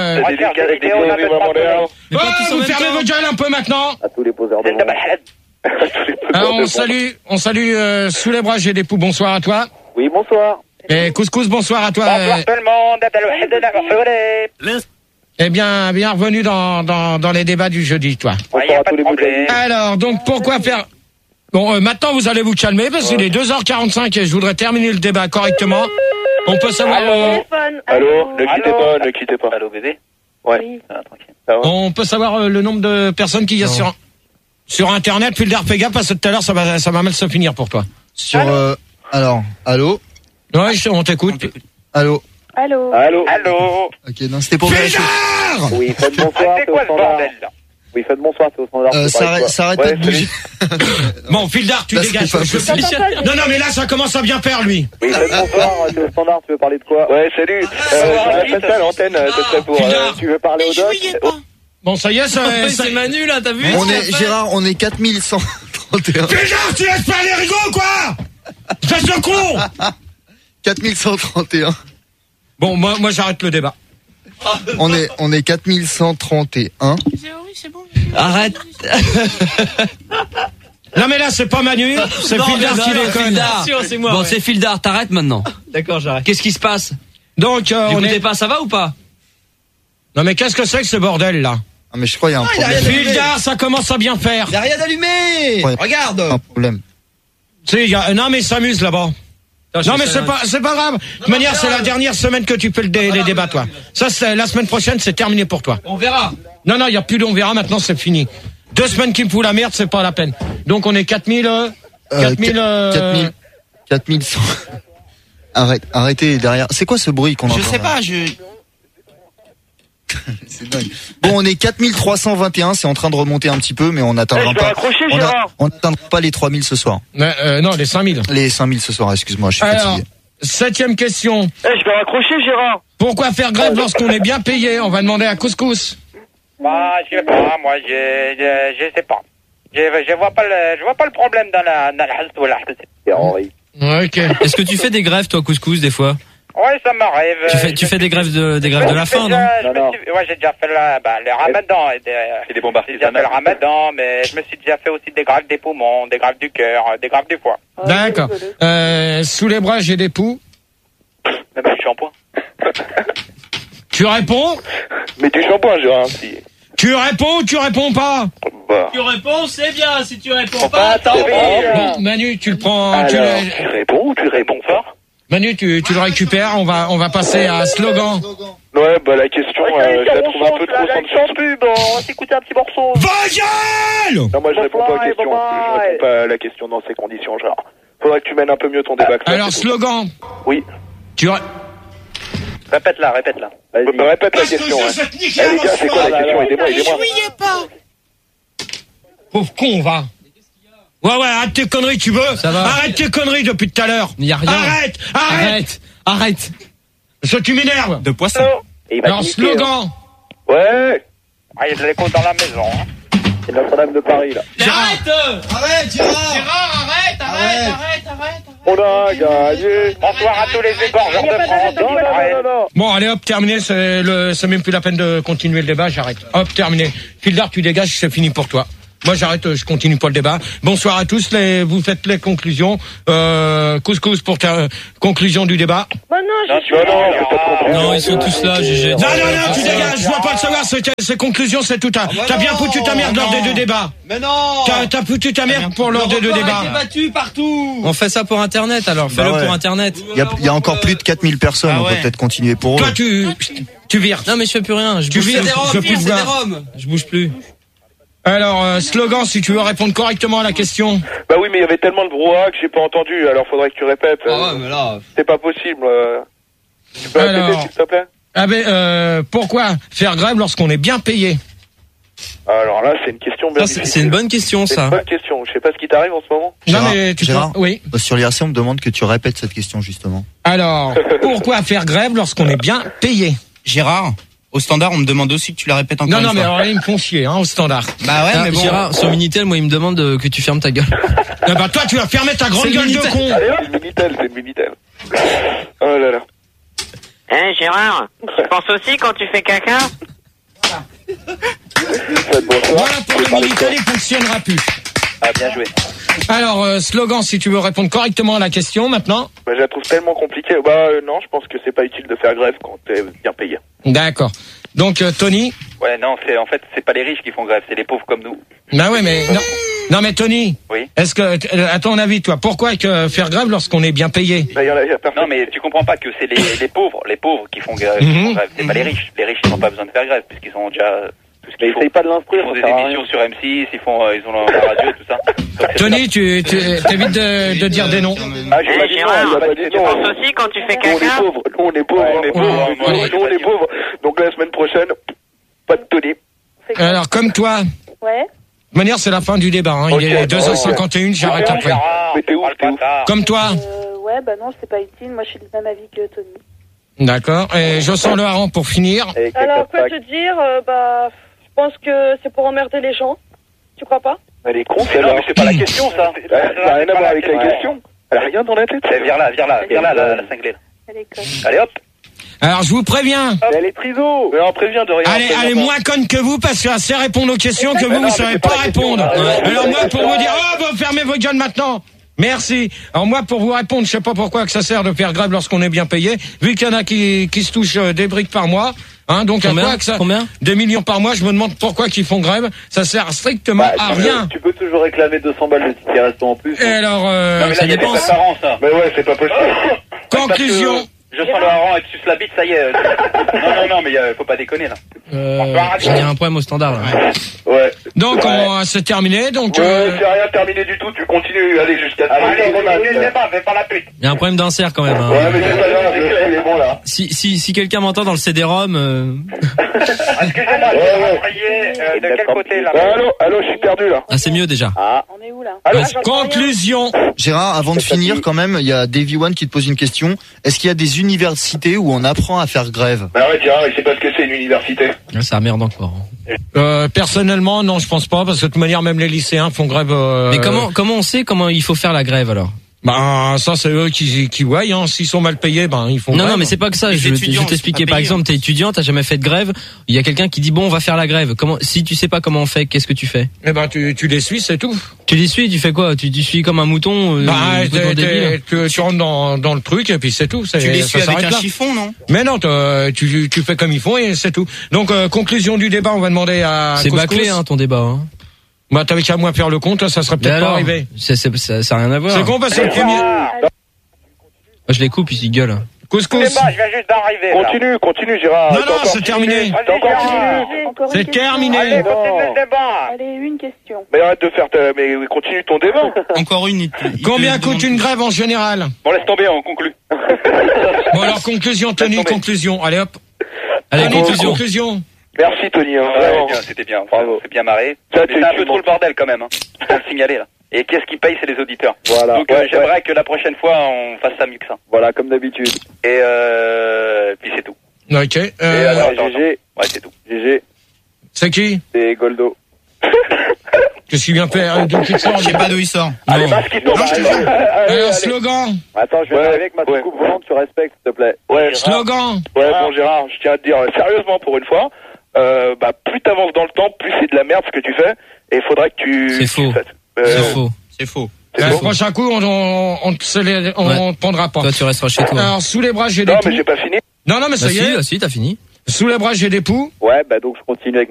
vous fermez vos gueules un peu maintenant. À tous les poseurs de Alors, on salue sous les bras, j'ai des poux. Bonsoir à toi. Oui, bonsoir. Et Couscous, bonsoir à toi. Bonsoir tout le monde, Abdelwahed. Eh bien, bienvenue dans les débats du jeudi, toi. Bonsoir à tous les problèmes. Alors, donc, pourquoi faire... Bon, maintenant, vous allez vous calmer, parce qu'il est 2h45 et je voudrais terminer le débat correctement. On peut savoir... Allô, ne quittez pas. Allô, bébé? Ouais. Oui. Tranquille. On peut savoir le nombre de personnes qu'il y a sur Internet, puis le fais gaffe, parce que tout à l'heure, ça va mal se finir pour toi. Alors, allô? Ouais, on t'écoute. Allô? Allô? Ok, non, c'était pour vérifier. Oui, faites bonsoir, C'est quoi ce bordel, là? Oui, faites bonsoir, c'est au standard. Ça arrête pas de bouger. Bon, Fildar, tu Là, dégages. c'est pas possible. Non, mais là, ça commence à bien faire, lui. Oui, faites bonsoir, c'est au standard, tu veux parler de quoi? Ouais, salut. J'appelle ça à l'antenne, ce serait pour... Tu veux parler au doc? Bon, ça y est, C'est Manu, là, t'as vu? On est 4131. Fildar, tu laisses pas les rigots, quoi? Fais ce con. 4131. Bon, moi, j'arrête le débat. On est 4131. Arrête. Non, mais là, c'est pas Manu, c'est Fildar qui déconne. C'est moi. Bon, c'est Fildar, t'arrêtes maintenant. D'accord, j'arrête. Qu'est-ce qui se passe? Donc, on est pas, ça va ou pas? Non, mais qu'est-ce que c'est que ce bordel, là? Ah, mais je crois qu'il y a un problème. Fildar, ça commence à bien faire. Il y a rien allumé. Ouais. Regarde. Un problème. Non, mais il s'amuse là-bas. Non, mais c'est pas grave. De toute manière, c'est la dernière semaine que tu peux les débats, toi. Ça, c'est la semaine prochaine, c'est terminé pour toi. On verra. Non, il y a plus de on verra, maintenant c'est fini. 2 semaines qui me foutent la merde, c'est pas la peine. Donc on est 4100. 4100. Arrêtez derrière. C'est quoi ce bruit qu'on entend? Je sais là pas, C'est dingue. Bon, on est 4321, c'est en train de remonter un petit peu, mais on n'atteindra pas. On n'atteindra pas les 3000 ce soir. Non, les 5000. Les 5000 ce soir, excuse-moi, je suis Alors, fatigué. 7e question. Je vais raccrocher, Gérard. Pourquoi faire grève lorsqu'on est bien payé? On va demander à Couscous. Bah, je sais pas, moi, je sais pas. Je vois pas le problème dans la halte ou la halte. C'est Henri. Ok. Est-ce que tu fais des grèves, toi, Couscous, des fois? Ouais, ça m'arrive. Tu fais des grèves de la faim, non? Ouais, j'ai déjà fait le ramadan. C'est des bombes J'ai déjà fait le ramadan, mais je me suis déjà fait aussi des grèves des poumons, des grèves du cœur, des grèves du foie. D'accord. Sous les bras, j'ai des poux. Même du shampoing. Tu réponds? Mais du shampoing, Gérard, si. Tu réponds ou tu réponds pas? Bah. Tu réponds, c'est bien. Si tu réponds Faut pas, pas attendre. Bon, Manu, tu le prends. Alors, tu réponds ou tu réponds pas? Manu, tu le récupères. On va passer à slogan. Ouais, bah la question, je la trouve un peu trop sans pub. On va s'écouter un petit morceau. Vagel! Non, moi je réponds pas aux questions. Je réponds pas à la question dans ces conditions, genre. Faudrait que tu mènes un peu mieux ton débat. Alors, slogan. Oui. Répète-la. Répète la question. Ouais. Eh les gars, c'est quoi la question? Aidez-moi. Pauvre con, va. Ouais, arrête tes conneries, tu veux? Ça va. Arrête tes conneries depuis tout à l'heure. Il y a rien. Arrête. Parce que tu m'énerves. De poisson. Alors, slogan. Ouais. Ah, il y a de l'écho dans la maison. Hein. C'est Notre-Dame de Paris, là. Arrête, Gérard. Gérard, arrête. On a gagné. Bonsoir à tous les égorgeurs de France. Non. Bon, allez, hop, terminé. C'est même plus la peine de continuer le débat. J'arrête. Hop, terminé. Fildar, tu dégages, c'est fini pour toi. Moi, j'arrête, je continue pas le débat. Bonsoir à tous. Vous faites les conclusions. Couscous pour ta conclusion du débat. Bah non, Non, ils sont tous là, GG. Non, tu dégages. Je veux pas le savoir. Ces conclusions, c'est tout. T'as bien foutu ta merde lors des deux débats. Mais non. T'as foutu ta merde pour lors des deux débats. Il a été battu partout. On fait ça pour Internet, alors. Fais-le pour Internet. Il y a encore plus de 4000 personnes, on peut peut-être continuer pour eux. Toi, tu vires. Non, mais je fais plus rien. Je Tu bouge vires. Je veux plus te voir. Je bouge plus. Alors, slogan, si tu veux répondre correctement à la question. Bah oui, mais il y avait tellement de brouhaha que j'ai pas entendu, alors faudrait que tu répètes. Ah ouais, mais là. C'est pas possible. Tu peux répéter, s'il te plaît? Ah ben, pourquoi faire grève lorsqu'on est bien payé? Alors là, c'est une question bien difficile. C'est une bonne question, C'est ça. une bonne question. Je sais pas ce qui t'arrive en ce moment. Non, mais tu Gérard, oui. Sur l'IRC, on me demande que tu répètes cette question, justement. Alors, pourquoi faire grève lorsqu'on est bien payé? Gérard, au standard, on me demande aussi que tu la répètes encore une fois. Non, mais alors là, ils me font chier, au standard. Bah ouais, mais bon. Gérard, sur Minitel, moi, il me demande que tu fermes ta gueule. Ah bah toi, tu vas fermer ta grande gueule de con. Allez, c'est le Minitel. Oh là là. Hein, Gérard, tu penses aussi quand tu fais caca? Voilà pour le Minitel, il fonctionnera plus. Ah, bien joué. Alors, slogan, si tu veux répondre correctement à la question, maintenant. Bah, je la trouve tellement compliquée. Non, je pense que c'est pas utile de faire grève quand t'es bien payé. D'accord. Donc, Tony. Ouais, non, en fait, c'est pas les riches qui font grève, c'est les pauvres comme nous. Bah ouais, mais non, mais Tony. Oui. Est-ce que, à ton avis, toi, pourquoi faire grève lorsqu'on est bien payé? Bah, y a personne. Non, mais tu comprends pas que c'est les pauvres qui font grève. C'est pas les riches. Les riches, ils n'ont pas besoin de faire grève puisqu'ils sont déjà. Mais essaye pas de l'instruire. Ils font des émissions sur M6, ils ont la radio et tout ça. Tony, tu t'évites de dire des noms. Ah, j'ai pas dit non, il a pas dit Tu non. penses aussi quand tu fais Nous, caca? on est pauvres. Nous, on est pauvres. Donc la semaine prochaine, pas de Tony. Alors, comme toi. Ouais. De toute manière, c'est la fin du débat. Il est 2h51, j'arrête après. Mais t'es où? Comme toi. Ouais, bah non, c'est pas utile. Moi, je suis du même avis que Tony. D'accord. Et je sens le hareng pour finir. Alors, quoi te dire? Je pense que c'est pour emmerder les gens. Tu crois pas? Elle est con, Non, mais c'est pas la question, ça. Ça n'a rien à voir avec la question. Elle a rien dans la tête. Viens là, la cinglée. Elle est conne. Allez, hop. Alors, je vous préviens. Elle est triso. Mais on prévient de rien. Elle est moins conne que vous parce qu'elle sait répondre aux questions que vous savez pas répondre. Alors moi, pour vous dire, vous fermez vos gueules maintenant. Merci. Alors moi, pour vous répondre, je sais pas pourquoi que ça sert de faire grève lorsqu'on est bien payé, vu qu'il y en a qui se touchent des briques par mois. Donc à quoi que ça? Combien? Des millions par mois, je me demande pourquoi qu'ils font grève. Ça sert strictement à rien. Tu peux toujours réclamer 200 balles de ticket resto en plus. Et alors, Non, mais ça là, dépend. c'est pas parent, ça. Mais ouais, c'est pas possible. Conclusion. Je sens le hareng et tu suces la bite, ça y est. Non, mais faut pas déconner, là. Il y a un problème au standard, là. Ouais. Donc, c'est terminé. Donc, Ouais, c'est rien terminé du tout. Tu continues. Allez, jusqu'à. Allez, fais pas la pute. Il y a un problème d'insert quand même. Ouais, mais c'est pas grave. Il est bon là. Si quelqu'un m'entend dans le CD-ROM. Excusez-moi, je vais m'envoyer de quel côté, là? Allô, je suis perdu là. Ah, c'est mieux déjà. On est où là? conclusion. Gérard, avant de finir, quand même, il y a Davy One qui te pose une question. Est-ce qu'il y a des universités où on apprend à faire grève? Bah ouais, Gérard, il sait pas ce que c'est une université. Ça merde encore. Personnellement, non, je pense pas, parce que de toute manière, même les lycéens font grève. Mais comment on sait comment il faut faire la grève alors? Ben ça c'est eux qui voient, hein. S'ils sont mal payés, ben ils font grève. Non mais c'est pas que ça, je vais t'expliquer. Par exemple, t'es étudiant, t'as jamais fait de grève, il y a quelqu'un qui dit bon on va faire la grève. Comment si tu sais pas comment on fait, qu'est-ce que tu fais? Eh ben tu les suis, c'est tout. Tu les suis, tu fais quoi? Tu suis comme un mouton tu rentres dans le truc et puis c'est tout. Tu les suis avec un chiffon, non? Mais non, tu fais comme ils font et c'est tout. Donc conclusion du débat, on va demander à C'est bâclé hein ton débat hein. Bah t'avais qu'à moins faire le compte, ça serait peut-être pas arrivé. Ça a rien à voir. C'est con parce que le premier. Je les coupe, ils gueulent. Couscous. Je viens juste d'arriver. Continue, Gérard. Non, c'est terminé. C'est terminé. Allez, continue le débat. Allez, une question. Mais arrête de faire mais continue ton débat. Encore une. Combien coûte une grève en général? Bon, laisse tomber, on conclut. Bon alors conclusion, Tony, conclusion. Allez hop. Allez, conclusion. Merci Tony. C'était bien. Bravo. C'est bien marré. C'est un peu trop le bordel quand même. Je tiens à le signaler là. Et qu'est-ce qui paye, c'est les auditeurs. Voilà. Donc j'aimerais que la prochaine fois on fasse ça mieux que ça. Voilà, comme d'habitude. Et puis c'est tout. Ok. Et alors, GG. Ouais, c'est tout. GG. C'est qui? C'est Goldo. Qu'est-ce qu'il vient faire? Je sais pas d'où il sort. Allez, masque qui tombe. Non, je te jure. Un slogan. Attends, je vais avec ma soucoupe volante, tu respectes, s'il te plaît. Ouais, slogan. Ouais, bon Gérard, je tiens à te dire sérieusement pour une fois, plus t'avances dans le temps, plus c'est de la merde ce que tu fais, et il faudrait que tu... C'est faux. C'est faux. Le prochain coup, on te prendra pas. Toi, tu resteras chez toi. Alors, sous les bras, j'ai des poux. Non, mais j'ai pas fini. Non, mais ça y est. Si, t'as fini. Sous les bras, j'ai des poux. Ouais, donc je continue avec